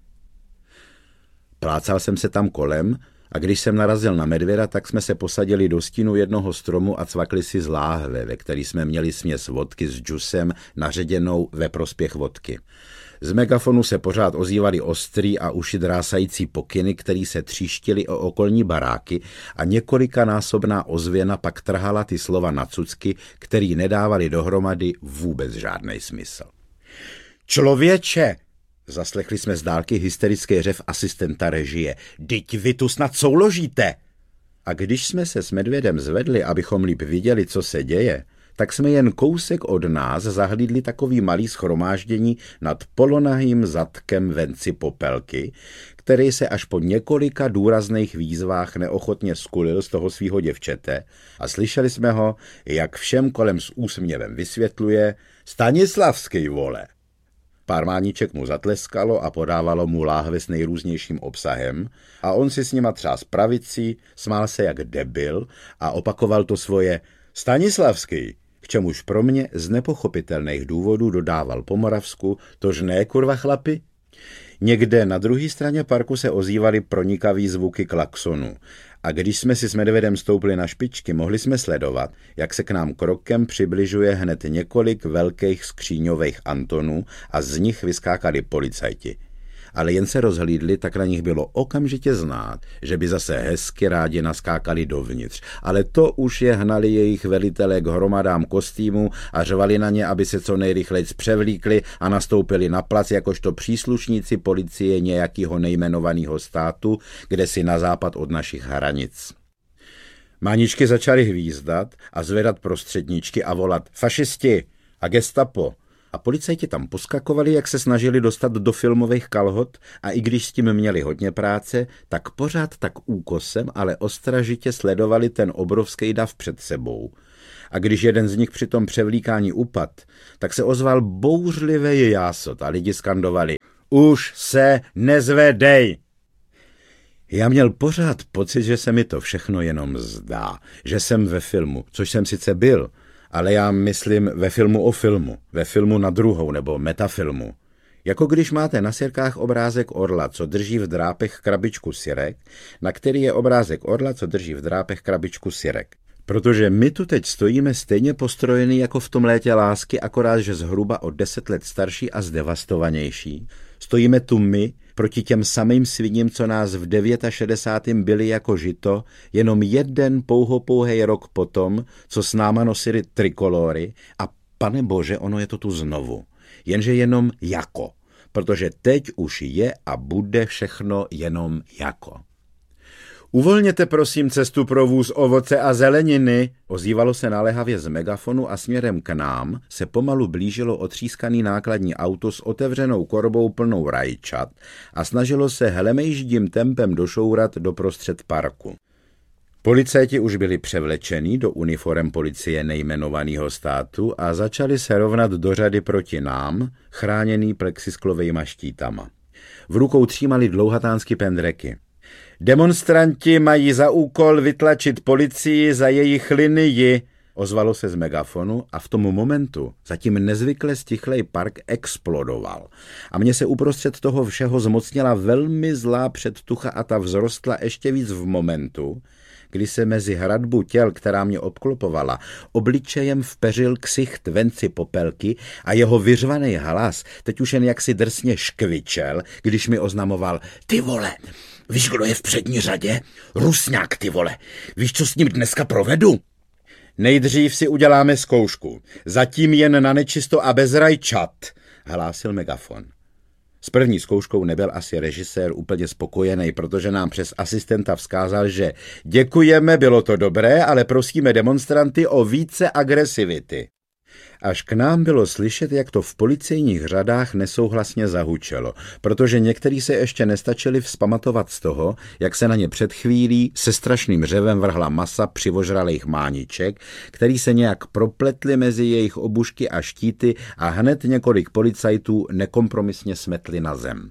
Plácal jsem se tam kolem a když jsem narazil na medvěda, tak jsme se posadili do stínu jednoho stromu a cvakli si z láhve, ve který jsme měli směs vodky s džusem naředěnou ve prospěch vodky. Z megafonu se pořád ozývaly ostrý a uši drásající pokyny, který se tříštily o okolní baráky a několikanásobná ozvěna pak trhala ty slova na cucky, který nedávali dohromady vůbec žádnej smysl. Člověče! Zaslechli jsme z dálky hysterický řev asistenta režie. Dyť vy tu snad souložíte! A když jsme se s medvědem zvedli, abychom líp viděli, co se děje, tak jsme jen kousek od nás zahlídli takový malý shromáždění nad polonahým zadkem Venci Popelky, který se až po několika důrazných výzvách neochotně skulil z toho svýho děvčete a slyšeli jsme ho, jak všem kolem s úsměvem vysvětluje Stanislavský, vole! Pár mániček mu zatleskalo a podávalo mu láhve s nejrůznějším obsahem a on si s nima třás pravicí, smál se jak debil a opakoval to svoje Stanislavský, k čemuž pro mě z nepochopitelných důvodů dodával po moravsku, tož ne, kurva chlapi. Někde na druhé straně parku se ozývaly pronikavý zvuky klaxonu a když jsme si s medvědem stoupli na špičky, mohli jsme sledovat, jak se k nám krokem přibližuje hned několik velkých skříňových Antonů a z nich vyskákali policajti. Ale jen se rozhlídli, tak na nich bylo okamžitě znát, že by zase hezky rádi naskákali dovnitř. Ale to už je hnali jejich velitelé k hromadám kostýmů a řvali na ně, aby se co nejrychleji převlíkli a nastoupili na plac jakožto příslušníci policie nějakého nejmenovaného státu, kde si na západ od našich hranic. Máničky začaly hvízdat a zvedat prostředníčky a volat fašisti a gestapo. A policajti tam poskakovali, jak se snažili dostat do filmových kalhot a i když s tím měli hodně práce, tak pořád tak úkosem, ale ostražitě sledovali ten obrovský dav před sebou. A když jeden z nich při tom převlíkání upad, tak se ozval bouřlivý jásot a lidi skandovali: Už se nezvedej! Já měl pořád pocit, že se mi to všechno jenom zdá, že jsem ve filmu, což jsem sice byl, ale já myslím ve filmu o filmu, ve filmu na druhou nebo metafilmu. Jako když máte na sirkách obrázek orla, co drží v drápech krabičku sirek, na který je obrázek orla, co drží v drápech krabičku sirek. Protože my tu teď stojíme stejně postrojený jako v tom Létě lásky, akorát, že zhruba o 10 let starší a zdevastovanější. Stojíme tu my proti těm samým sviním, co nás v 69. byli jako žito, jenom jeden pouhopouhej rok potom, co s náma nosili trikolory a pane bože, ono je to tu znovu. Jenže jenom jako, protože teď už je a bude všechno jenom jako. Uvolněte prosím cestu pro vůz ovoce a zeleniny, ozývalo se naléhavě z megafonu a směrem k nám se pomalu blížilo otřískaný nákladní auto s otevřenou korbou plnou rajčat a snažilo se hlemejždím tempem došourat do prostřed parku. Policajti už byli převlečení do uniforem policie nejmenovaného státu a začali se rovnat do řady proti nám, chráněný plexisklovejma štítama. V rukou třímali dlouhatánský pendreky. Demonstranti mají za úkol vytlačit policii za jejich linii, ozvalo se z megafonu a v tom momentu zatím nezvykle stichlej park explodoval. A mně se uprostřed toho všeho zmocnila velmi zlá předtucha a ta vzrostla ještě víc v momentu, kdy se mezi hradbu těl, která mě obklopovala, obličejem vpeřil ksicht Venci Popelky a jeho vyřvaný hlas teď už jen jaksi drsně škvičel, když mi oznamoval: Ty vole, víš, kdo je v přední řadě? Rusňák, ty vole. Víš, co s ním dneska provedu? Nejdřív si uděláme zkoušku. Zatím jen na nečisto a bez rajčat, hlásil megafon. S první zkouškou nebyl asi režisér úplně spokojený, protože nám přes asistenta vzkázal, že děkujeme, bylo to dobré, ale prosíme demonstranty o více agresivity. Až k nám bylo slyšet, jak to v policejních řadách nesouhlasně zahučelo, protože někteří se ještě nestačili vzpamatovat z toho, jak se na ně před chvílí se strašným řevem vrhla masa přivožralých mániček, který se nějak propletli mezi jejich obušky a štíty a hned několik policajtů nekompromisně smetli na zem.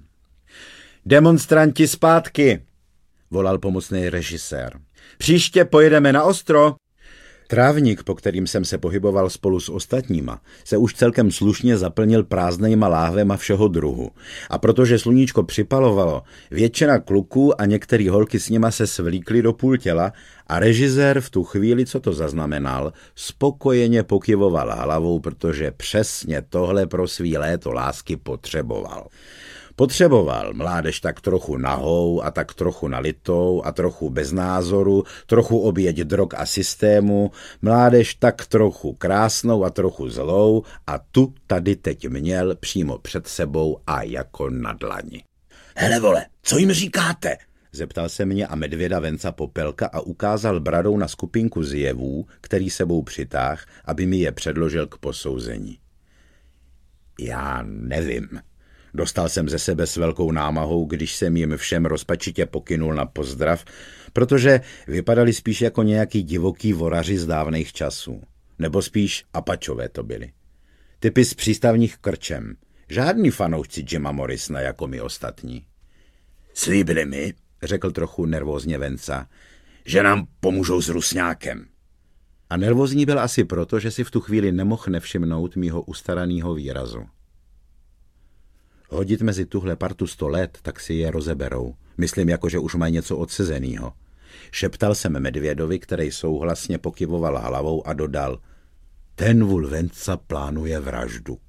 Demonstranti zpátky, volal pomocný režisér. Příště pojedeme na ostro. Trávník, po kterým jsem se pohyboval spolu s ostatníma, se už celkem slušně zaplnil prázdnejma láhvema všeho druhu. A protože sluníčko připalovalo, většina kluků a některý holky s nima se svlíkli do půl těla a režisér v tu chvíli, co to zaznamenal, spokojeně pokyvoval hlavou, protože přesně tohle pro svý léto lásky potřeboval. Potřeboval mládež tak trochu nahou a tak trochu nalitou a trochu bez názoru, trochu oběť drog a systému, mládež tak trochu krásnou a trochu zlou a tu tady teď měl přímo před sebou a jako na dlani. Hele vole, co jim říkáte? Zeptal se mě a medvěda Venca Popelka a ukázal bradou na skupinku zjevů, který sebou přitáhl, aby mi je předložil k posouzení. Já nevím. Dostal jsem ze sebe s velkou námahou, když jsem jim všem rozpačitě pokynul na pozdrav, protože vypadali spíš jako nějaký divoký voraři z dávných časů. Nebo spíš Apačové to byli. Typy z přístavních krčem. Žádný fanoušci Jima Morrisona jako my ostatní. Slíbili mi, řekl trochu nervózně Venca, že nám pomůžou s Rusňákem. A nervózní byl asi proto, že si v tu chvíli nemohl nevšimnout mýho ustaranýho výrazu. Hodit mezi tuhle partu 100 let, tak si je rozeberou. Myslím, jako že už mají něco odsezenýho. Šeptal jsem medvědovi, který souhlasně pokyvoval hlavou a dodal: Ten vůl Venca plánuje vraždu.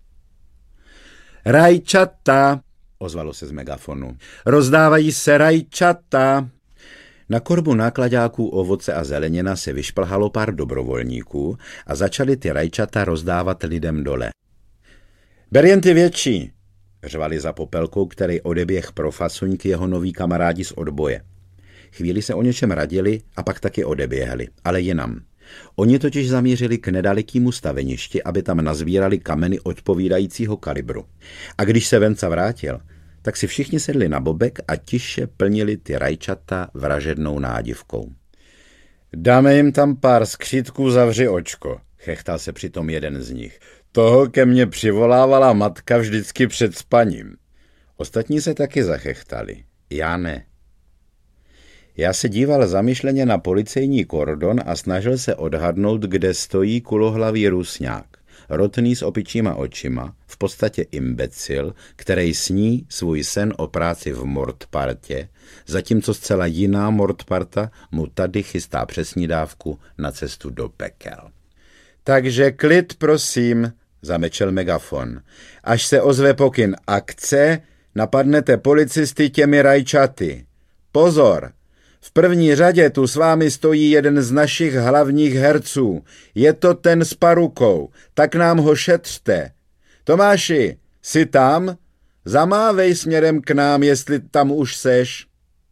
Rajčata, ozvalo se z megafonu. Rozdávají se rajčata. Na korbu nákladáků ovoce a zelenina se vyšplhalo pár dobrovolníků a začali ty rajčata rozdávat lidem dole. Ber jen ty větší, řvali za Popelkou, který odeběh pro fasuňky jeho noví kamarádi z odboje. Chvíli se o něčem radili a pak taky odeběhli, ale jinam. Oni totiž zamířili k nedalekému staveništi, aby tam nazbírali kameny odpovídajícího kalibru. A když se Venca vrátil, tak si všichni sedli na bobek a tiše plnili ty rajčata vražednou nádivkou. Dáme jim tam pár skřítků, zavři očko, chechtal se přitom jeden z nich. Toho ke mně přivolávala matka vždycky před spaním. Ostatní se taky zachechtali, já ne. Já se díval zamyšleně na policejní kordon a snažil se odhadnout, kde stojí kulohlavý rusňák, rotný s opičíma očima, v podstatě imbecil, který sní svůj sen o práci v mordpartě, zatímco zcela jiná mordparta mu tady chystá přesnídávku na cestu do pekel. Takže klid, prosím, zamečel megafon. Až se ozve pokyn akce, napadnete policisty těmi rajčaty. Pozor! V první řadě tu s vámi stojí jeden z našich hlavních herců. Je to ten s parukou, tak nám ho šetřte. Tomáši, jsi tam? Zamávej směrem k nám, jestli tam už seš.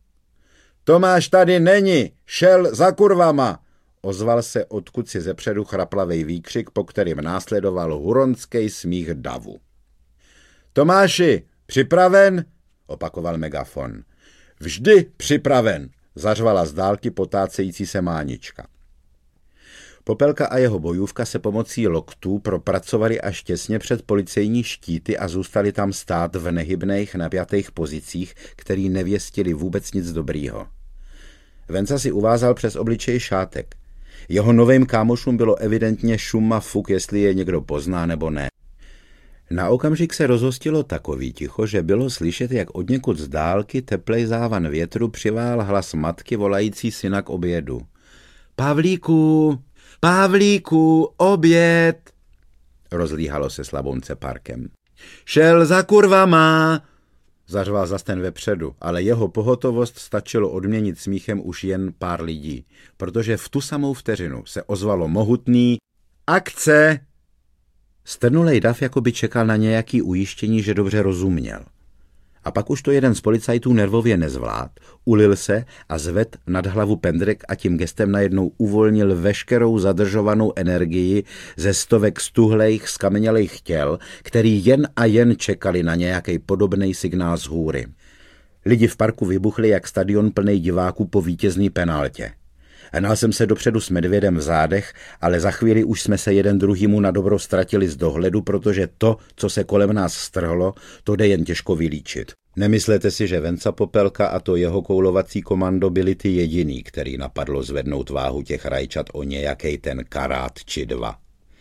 Tomáš tady není, šel za kurvama, ozval se odkud si zepředu chraplavej výkřik, po kterým následoval huronský smích davu. Tomáši, připraven? Opakoval megafon. Vždy připraven, zařvala z dálky potácející se Mánička. Popelka a jeho bojůvka se pomocí loktů propracovali až těsně před policejní štíty a zůstali tam stát v nehybných napjatých pozicích, který nevěstili vůbec nic dobrýho. Venca si uvázal přes obličej šátek. Jeho novým kámošům bylo evidentně šum a fuk, jestli je někdo pozná nebo ne. Na okamžik se rozhostilo takový ticho, že bylo slyšet, jak odněkud z dálky teplej závan větru přivál hlas matky volající syna k obědu. Pavlíku, Pavlíku, oběd! Rozlíhalo se Slabonce parkem. Šel za kurvama! Zařval zas ten vepředu, ale jeho pohotovost stačilo odměnit smíchem už jen pár lidí, protože v tu samou vteřinu se ozvalo mohutný akce! Strnulej dav jako by čekal na nějaký ujištění, že dobře rozuměl. A pak už to jeden z policajtů nervově nezvlád, ulil se a zved nad hlavu pendrek a tím gestem najednou uvolnil veškerou zadržovanou energii ze stovek stuhlejch, skamenělejch těl, který jen a jen čekali na nějaký podobný signál z hůry. Lidi v parku vybuchli jak stadion plnej diváků po vítězný penaltě. Hnal jsem se dopředu s medvědem v zádech, ale za chvíli už jsme se jeden druhýmu na dobro ztratili z dohledu, protože to, co se kolem nás strhlo, to jde jen těžko vylíčit. Nemyslete si, že Venca Popelka a to jeho koulovací komando byli ty jediný, který napadlo zvednout váhu těch rajčat o nějakej ten karát či dva.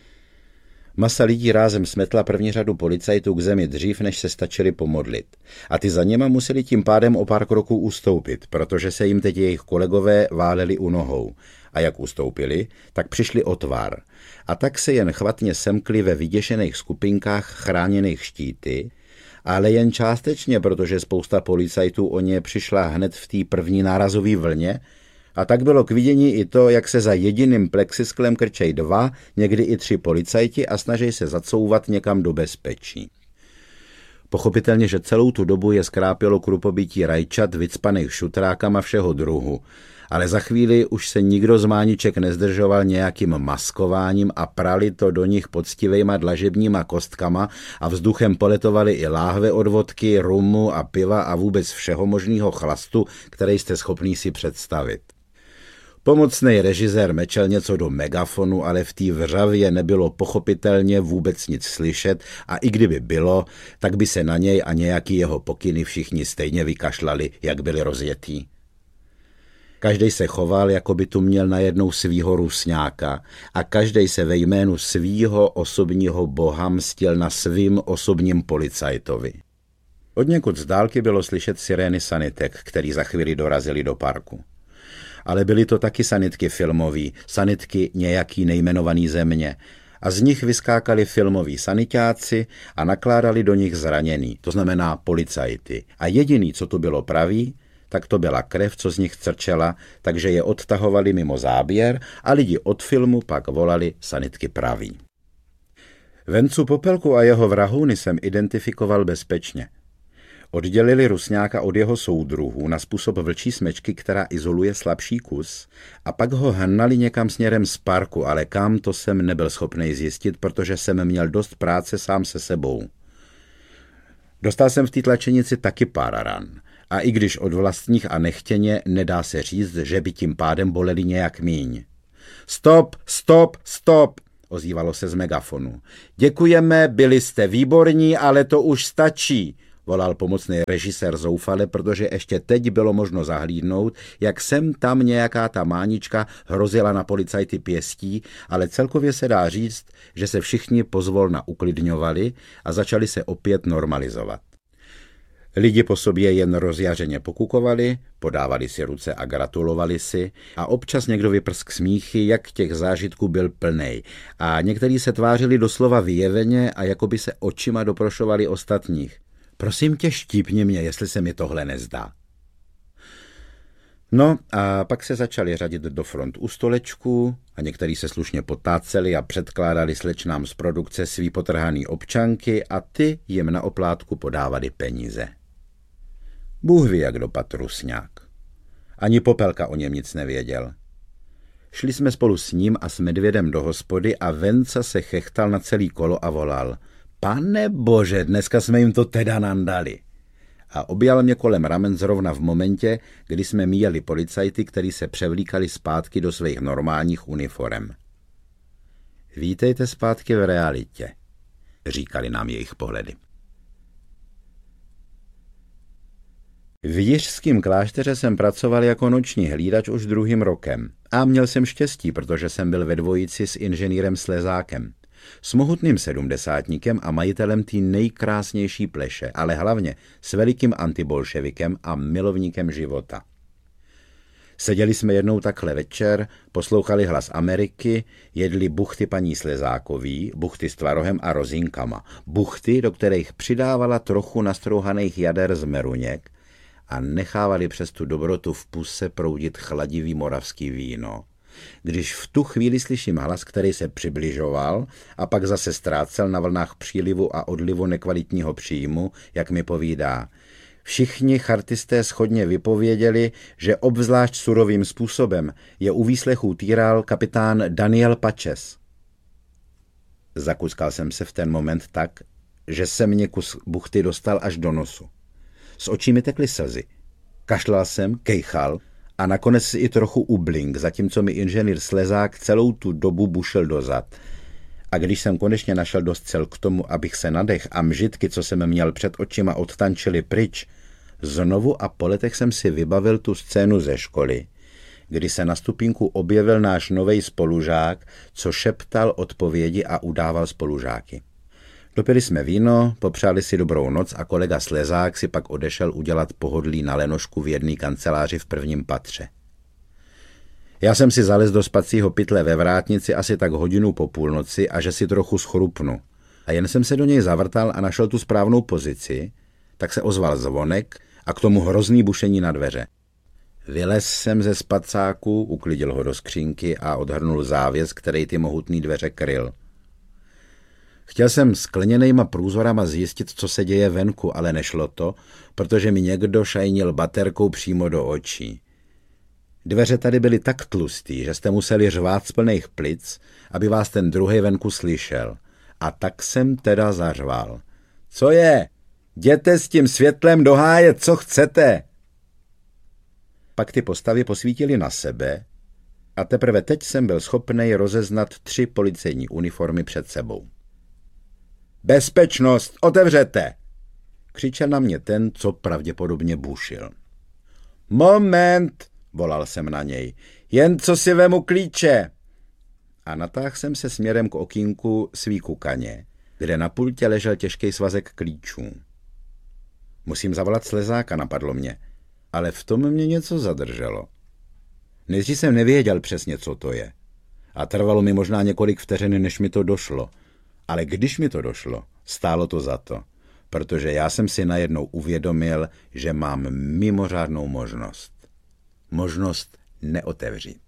Masa lidí rázem smetla první řadu policajtů k zemi dřív, než se stačili pomodlit. A ty za něma museli tím pádem o pár kroků ustoupit, protože se jim teď jejich kolegové váleli u nohou. A jak ustoupili, tak přišli o tvar. A tak se jen chvatně semkli ve vyděšených skupinkách chráněných štíty, ale jen částečně, protože spousta policajtů o ně přišla hned v té první nárazové vlně, a tak bylo k vidění i to, jak se za jediným plexisklem krčej 2, někdy i 3 policajti a snaží se zacouvat někam do bezpečí. Pochopitelně, že celou tu dobu je skrápělo krupobití rajčat vycpaných šutrákama všeho druhu, ale za chvíli už se nikdo z Mániček nezdržoval nějakým maskováním a prali to do nich poctivejma dlažebníma kostkama a vzduchem poletovali i láhve od vodky, rumu a piva a vůbec všeho možného chlastu, který jste schopný si představit. Pomocný režisér mečel něco do megafonu, ale v té vřavě nebylo pochopitelně vůbec nic slyšet a i kdyby bylo, tak by se na něj a nějaký jeho pokyny všichni stejně vykašlali, jak byli rozjetý. Každej se choval, jako by tu měl najednou svýho rusňáka a každej se ve jménu svýho osobního boha mstil na svým osobním policajtovi. Odněkud z dálky bylo slyšet sirény sanitek, který za chvíli dorazili do parku. Ale byly to taky sanitky filmový, sanitky nějaký nejmenovaný země a z nich vyskákali filmoví sanitáci a nakládali do nich zraněný, to znamená policajty. A jediný, co tu bylo pravý, tak to byla krev, co z nich crčela, takže je odtahovali mimo záběr a lidi od filmu pak volali sanitky praví. Vencu Popelku a jeho vrahouny jsem identifikoval bezpečně. Oddělili Rusňáka od jeho soudruhů na způsob vlčí smečky, která izoluje slabší kus, a pak ho hnali někam směrem z parku, ale kam, to jsem nebyl schopný zjistit, protože jsem měl dost práce sám se sebou. Dostal jsem v té tlačenici taky pár ran. A i když od vlastních a nechtěně, nedá se říct, že by tím pádem boleli nějak míň. Stop, stop, stop, ozývalo se z megafonu. Děkujeme, byli jste výborní, ale to už stačí, volal pomocný režisér zoufale, protože ještě teď bylo možno zahlídnout, jak sem tam nějaká ta mánička hrozila na policajty pěstí, ale celkově se dá říct, že se všichni pozvolna uklidňovali a začali se opět normalizovat. Lidi po sobě jen rozjařeně pokukovali, podávali si ruce a gratulovali si a občas někdo vyprsk smíchy, jak těch zážitků byl plnej, a někteří se tvářili doslova vyjeveně a jako by se očima doprošovali ostatních. Prosím tě, štípni mě, jestli se mi tohle nezdá. No a pak se začali řadit do front u stolečku a někteří se slušně potáceli a předkládali slečnám z produkce svý potrhaný občanky a ty jim na oplátku podávali peníze. Bůh ví, jak dopadl Rusňák. Ani Popelka o něm nic nevěděl. Šli jsme spolu s ním a s Medvědem do hospody a Venca se chechtal na celý kolo a volal: Pane bože, dneska jsme jim to teda nandali. A objal mě kolem ramen zrovna v momentě, kdy jsme míjeli policajty, kteří se převlíkali zpátky do svých normálních uniforem. Vítejte zpátky v realitě, říkali nám jejich pohledy. V Jiřském klášteře jsem pracoval jako noční hlídač už 2. rokem a měl jsem štěstí, protože jsem byl ve dvojici s inženýrem Slezákem, s mohutným sedmdesátníkem a majitelem té nejkrásnější pleše, ale hlavně s velikým antibolševikem a milovníkem života. Seděli jsme jednou takhle večer, poslouchali Hlas Ameriky, jedli buchty paní Slezákový, buchty s tvarohem a rozinkama, buchty, do kterých přidávala trochu nastrouhaných jader z meruněk, a nechávali přes tu dobrotu v puse proudit chladivý moravský víno. Když v tu chvíli slyším hlas, který se přibližoval a pak zase ztrácel na vlnách přílivu a odlivu nekvalitního příjmu, jak mi povídá: všichni chartisté shodně vypověděli, že obzvlášť surovým způsobem je u výslechů týral kapitán Daniel Pačes. Zakuskal jsem se v ten moment tak, že se mě kus buchty dostal až do nosu. Z očí mi tekly slzy. Kašlal jsem, kejchal a nakonec si i trochu ublink, zatímco mi inženýr Slezák celou tu dobu bušil dozad. A když jsem konečně našel dost sil k tomu, abych se nadech a mžitky, co jsem měl před očima, odtančili pryč, znovu a po letech jsem si vybavil tu scénu ze školy, kdy se na stupínku objevil náš novej spolužák, co šeptal odpovědi a udával spolužáky. Dopili jsme víno, popřáli si dobrou noc a kolega Slezák si pak odešel udělat pohodlí na lenošku v jedné kanceláři v 1. patře. Já jsem si zalez do spacího pytle ve vrátnici asi tak hodinu po půlnoci a že si trochu schrupnu. A jen jsem se do něj zavrtal a našel tu správnou pozici, tak se ozval zvonek a k tomu hrozný bušení na dveře. Vylez jsem ze spacáku, uklidil ho do skřínky a odhrnul závěs, který ty mohutný dveře kryl. Chtěl jsem skleněnejma průzorama zjistit, co se děje venku, ale nešlo to, protože mi někdo šajnil baterkou přímo do očí. Dveře tady byly tak tlustý, že jste museli řvát z plných plic, aby vás ten druhej venku slyšel. A tak jsem teda zařval. Co je? Jděte s tím světlem do háje, co chcete? Pak ty postavy posvítily na sebe a teprve teď jsem byl schopnej rozeznat 3 policejní uniformy před sebou. Bezpečnost, otevřete! Křičel na mě ten, co pravděpodobně bušil. Moment, volal jsem na něj, jen co si vemu klíče. A natáhl jsem se směrem k okýnku svý kukaně, kde na pultě ležel těžký svazek klíčů. Musím zavolat Slezáka, napadlo mě, ale v tom mě něco zadrželo. Nejdřív jsem nevěděl přesně, co to je. A trvalo mi možná několik vteřin, než mi to došlo. Ale když mi to došlo, stálo to za to, protože já jsem si najednou uvědomil, že mám mimořádnou možnost. Možnost neotevřít.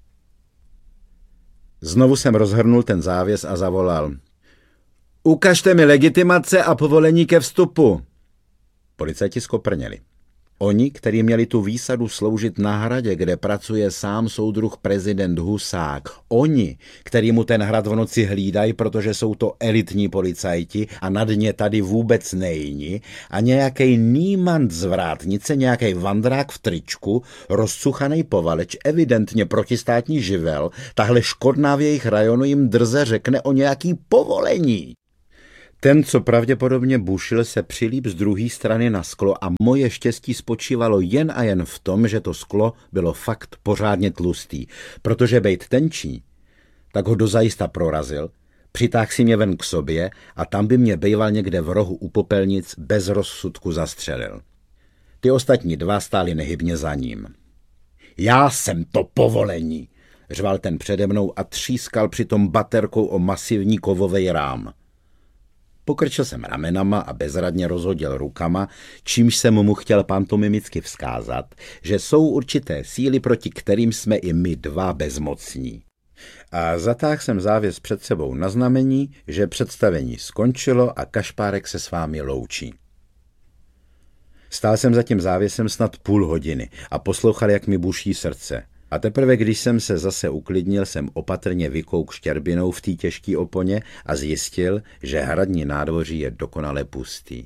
Znovu jsem rozhrnul ten závěs a zavolal. Ukažte mi legitimace a povolení ke vstupu. Policajti skoprněli. Oni, kteří měli tu výsadu sloužit na hradě, kde pracuje sám soudruh prezident Husák. Oni, který mu ten hrad v noci hlídají, protože jsou to elitní policajti a nad ně tady vůbec nejní. A nějaký nímant z vrátnice, nějaký vandrák v tričku, rozcuchaný povaleč, evidentně protistátní živel, tahle škodná v jejich rajonu jim drze řekne o nějaký povolení. Ten, co pravděpodobně bušil, se přilíp z druhé strany na sklo a moje štěstí spočívalo jen a jen v tom, že to sklo bylo fakt pořádně tlustý, protože bejt tenčí, tak ho dozajista prorazil, přitáhl si mě ven k sobě a tam by mě bejval někde v rohu u popelnic bez rozsudku zastřelil. Ty ostatní dva stáli nehybně za ním. Já jsem to povolení, řval ten přede mnou a třískal přitom baterkou o masivní kovovej rám. Pokrčil jsem ramenama a bezradně rozhodil rukama, čímž jsem mu chtěl pantomimicky vzkázat, že jsou určité síly, proti kterým jsme i my dva bezmocní. A zatáhl jsem závěs před sebou na znamení, že představení skončilo a Kašpárek se s vámi loučí. Stál jsem za tím závěsem snad půl hodiny a poslouchal, jak mi buší srdce. A teprve, když jsem se zase uklidnil, jsem opatrně vykouk štěrbinou v té těžké oponě a zjistil, že hradní nádvoří je dokonale pustý.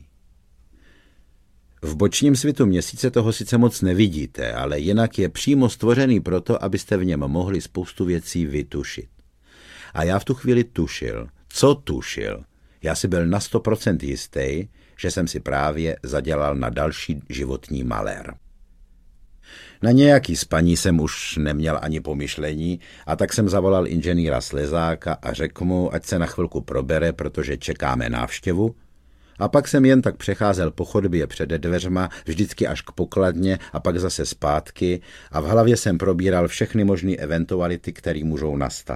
V bočním svitu měsíce toho sice moc nevidíte, ale jinak je přímo stvořený proto, abyste v něm mohli spoustu věcí vytušit. A já v tu chvíli tušil. Co tušil? Já si byl na 100% jistý, že jsem si právě zadělal na další životní malér. Na nějaký spaní jsem už neměl ani pomyšlení a tak jsem zavolal inženýra Slezáka a řekl mu, ať se na chvilku probere, protože čekáme návštěvu. A pak jsem jen tak přecházel po chodbě před dveřma, vždycky až k pokladně a pak zase zpátky a v hlavě jsem probíral všechny možné eventuality, které můžou nastat.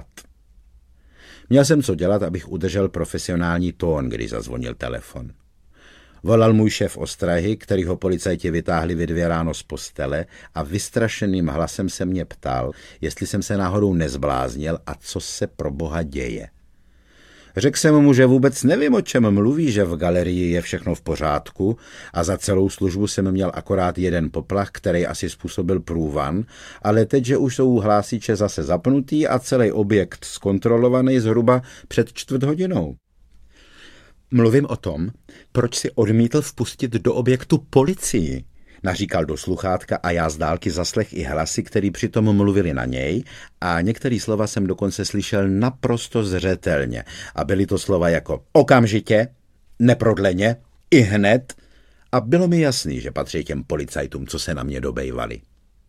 Měl jsem co dělat, abych udržel profesionální tón, když zazvonil telefon. Volal můj šéf ostrahy, který ho policajti vytáhli ve 2 ráno z postele a vystrašeným hlasem se mě ptal, jestli jsem se náhodou nezbláznil a co se pro boha děje. Řekl jsem mu, že vůbec nevím, o čem mluví, že v galerii je všechno v pořádku a za celou službu jsem měl akorát jeden poplach, který asi způsobil průvan, ale teď, že už jsou hlásiče zase zapnutý a celý objekt zkontrolovaný zhruba před 4 hodinou. Mluvím o tom, proč si odmítl vpustit do objektu policii, naříkal do sluchátka a já z dálky zaslech i hlasy, který přitom mluvili na něj a některé slova jsem dokonce slyšel naprosto zřetelně a byly to slova jako okamžitě, neprodleně, i hned a bylo mi jasný, že patří těm policajtům, co se na mě dobejvali.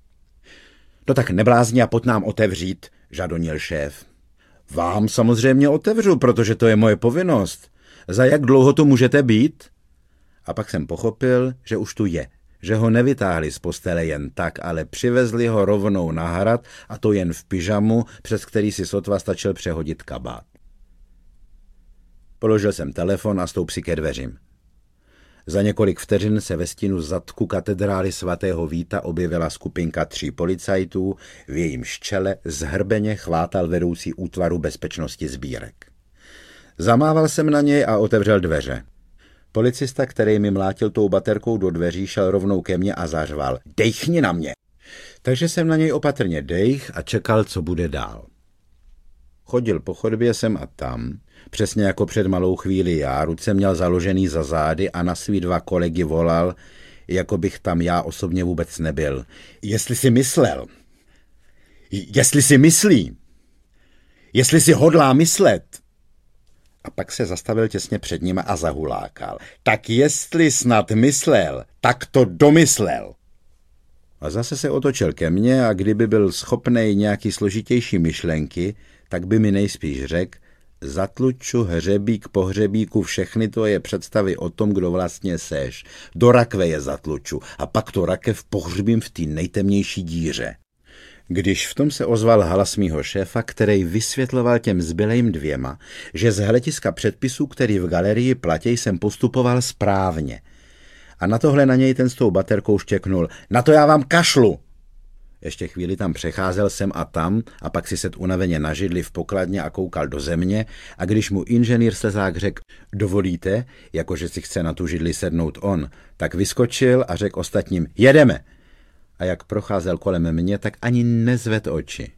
No tak neblázni a pojď nám otevřít, žadonil šéf. Vám samozřejmě otevřu, protože to je moje povinnost. Za jak dlouho tu můžete být? A pak jsem pochopil, že už tu je, že ho nevytáhli z postele jen tak, ale přivezli ho rovnou na hrad a to jen v pyžamu, přes který si sotva stačil přehodit kabát. Položil jsem telefon a stoup si ke dveřím. Za několik vteřin se ve stínu zadku katedrály svatého Víta objevila skupinka 3 policajtů, v jejímž čele zhrbeně chvátal vedoucí útvaru bezpečnosti sbírek. Zamával jsem na něj a otevřel dveře. Policista, který mi mlátil tou baterkou do dveří, šel rovnou ke mně a zařval. Dejchni na mě! Takže jsem na něj opatrně dejch a čekal, co bude dál. Chodil po chodbě sem a tam, přesně jako před malou chvíli já, ruce měl založený za zády a na svý 2 kolegy volal, jako bych tam já osobně vůbec nebyl. Jestli si myslel, jestli si myslí, jestli si hodlá myslet. A pak se zastavil těsně před ním a zahulákal. Tak jestli snad myslel, tak to domyslel. A zase se otočil ke mně a kdyby byl schopnej nějaký složitější myšlenky, tak by mi nejspíš řekl, zatluču hřebík po hřebíku všechny tvoje představy o tom, kdo vlastně seš. Do rakve je zatluču a pak to rakev pohřbím v té nejtemnější díře. Když v tom se ozval hlas mýho šéfa, který vysvětloval těm zbylejm 2, že z hlediska předpisů, který v galerii platí, jsem postupoval správně. A na tohle na něj ten s tou baterkou štěknul. Na to já vám kašlu! Ještě chvíli tam přecházel sem a tam a pak si set unaveně na židli v pokladně a koukal do země a když mu inženýr slezák řekl, dovolíte, jakože si chce na tu židli sednout on, tak vyskočil a řekl ostatním, jedeme. A jak procházel kolem mě, tak ani nezved oči.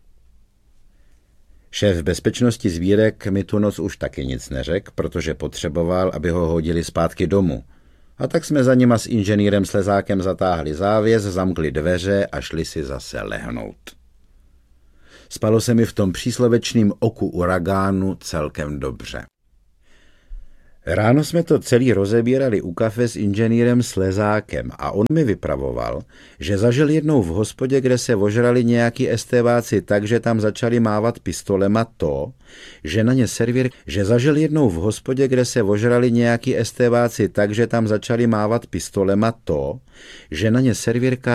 Šéf bezpečnosti sbírek mi tu noc už taky nic neřekl, protože potřeboval, aby ho hodili zpátky domů. A tak jsme za nima s inženýrem Slezákem zatáhli závěs, zamkli dveře a šli si zase lehnout. Spalo se mi v tom příslovečném oku uragánu celkem dobře. Ráno jsme to celý rozebírali u kafe s inženýrem Slezákem a on mi vypravoval, že zažil jednou v hospodě, kde se ožrali nějaký estébáci tak, že tam začali mávat pistolema to, že na ně servírka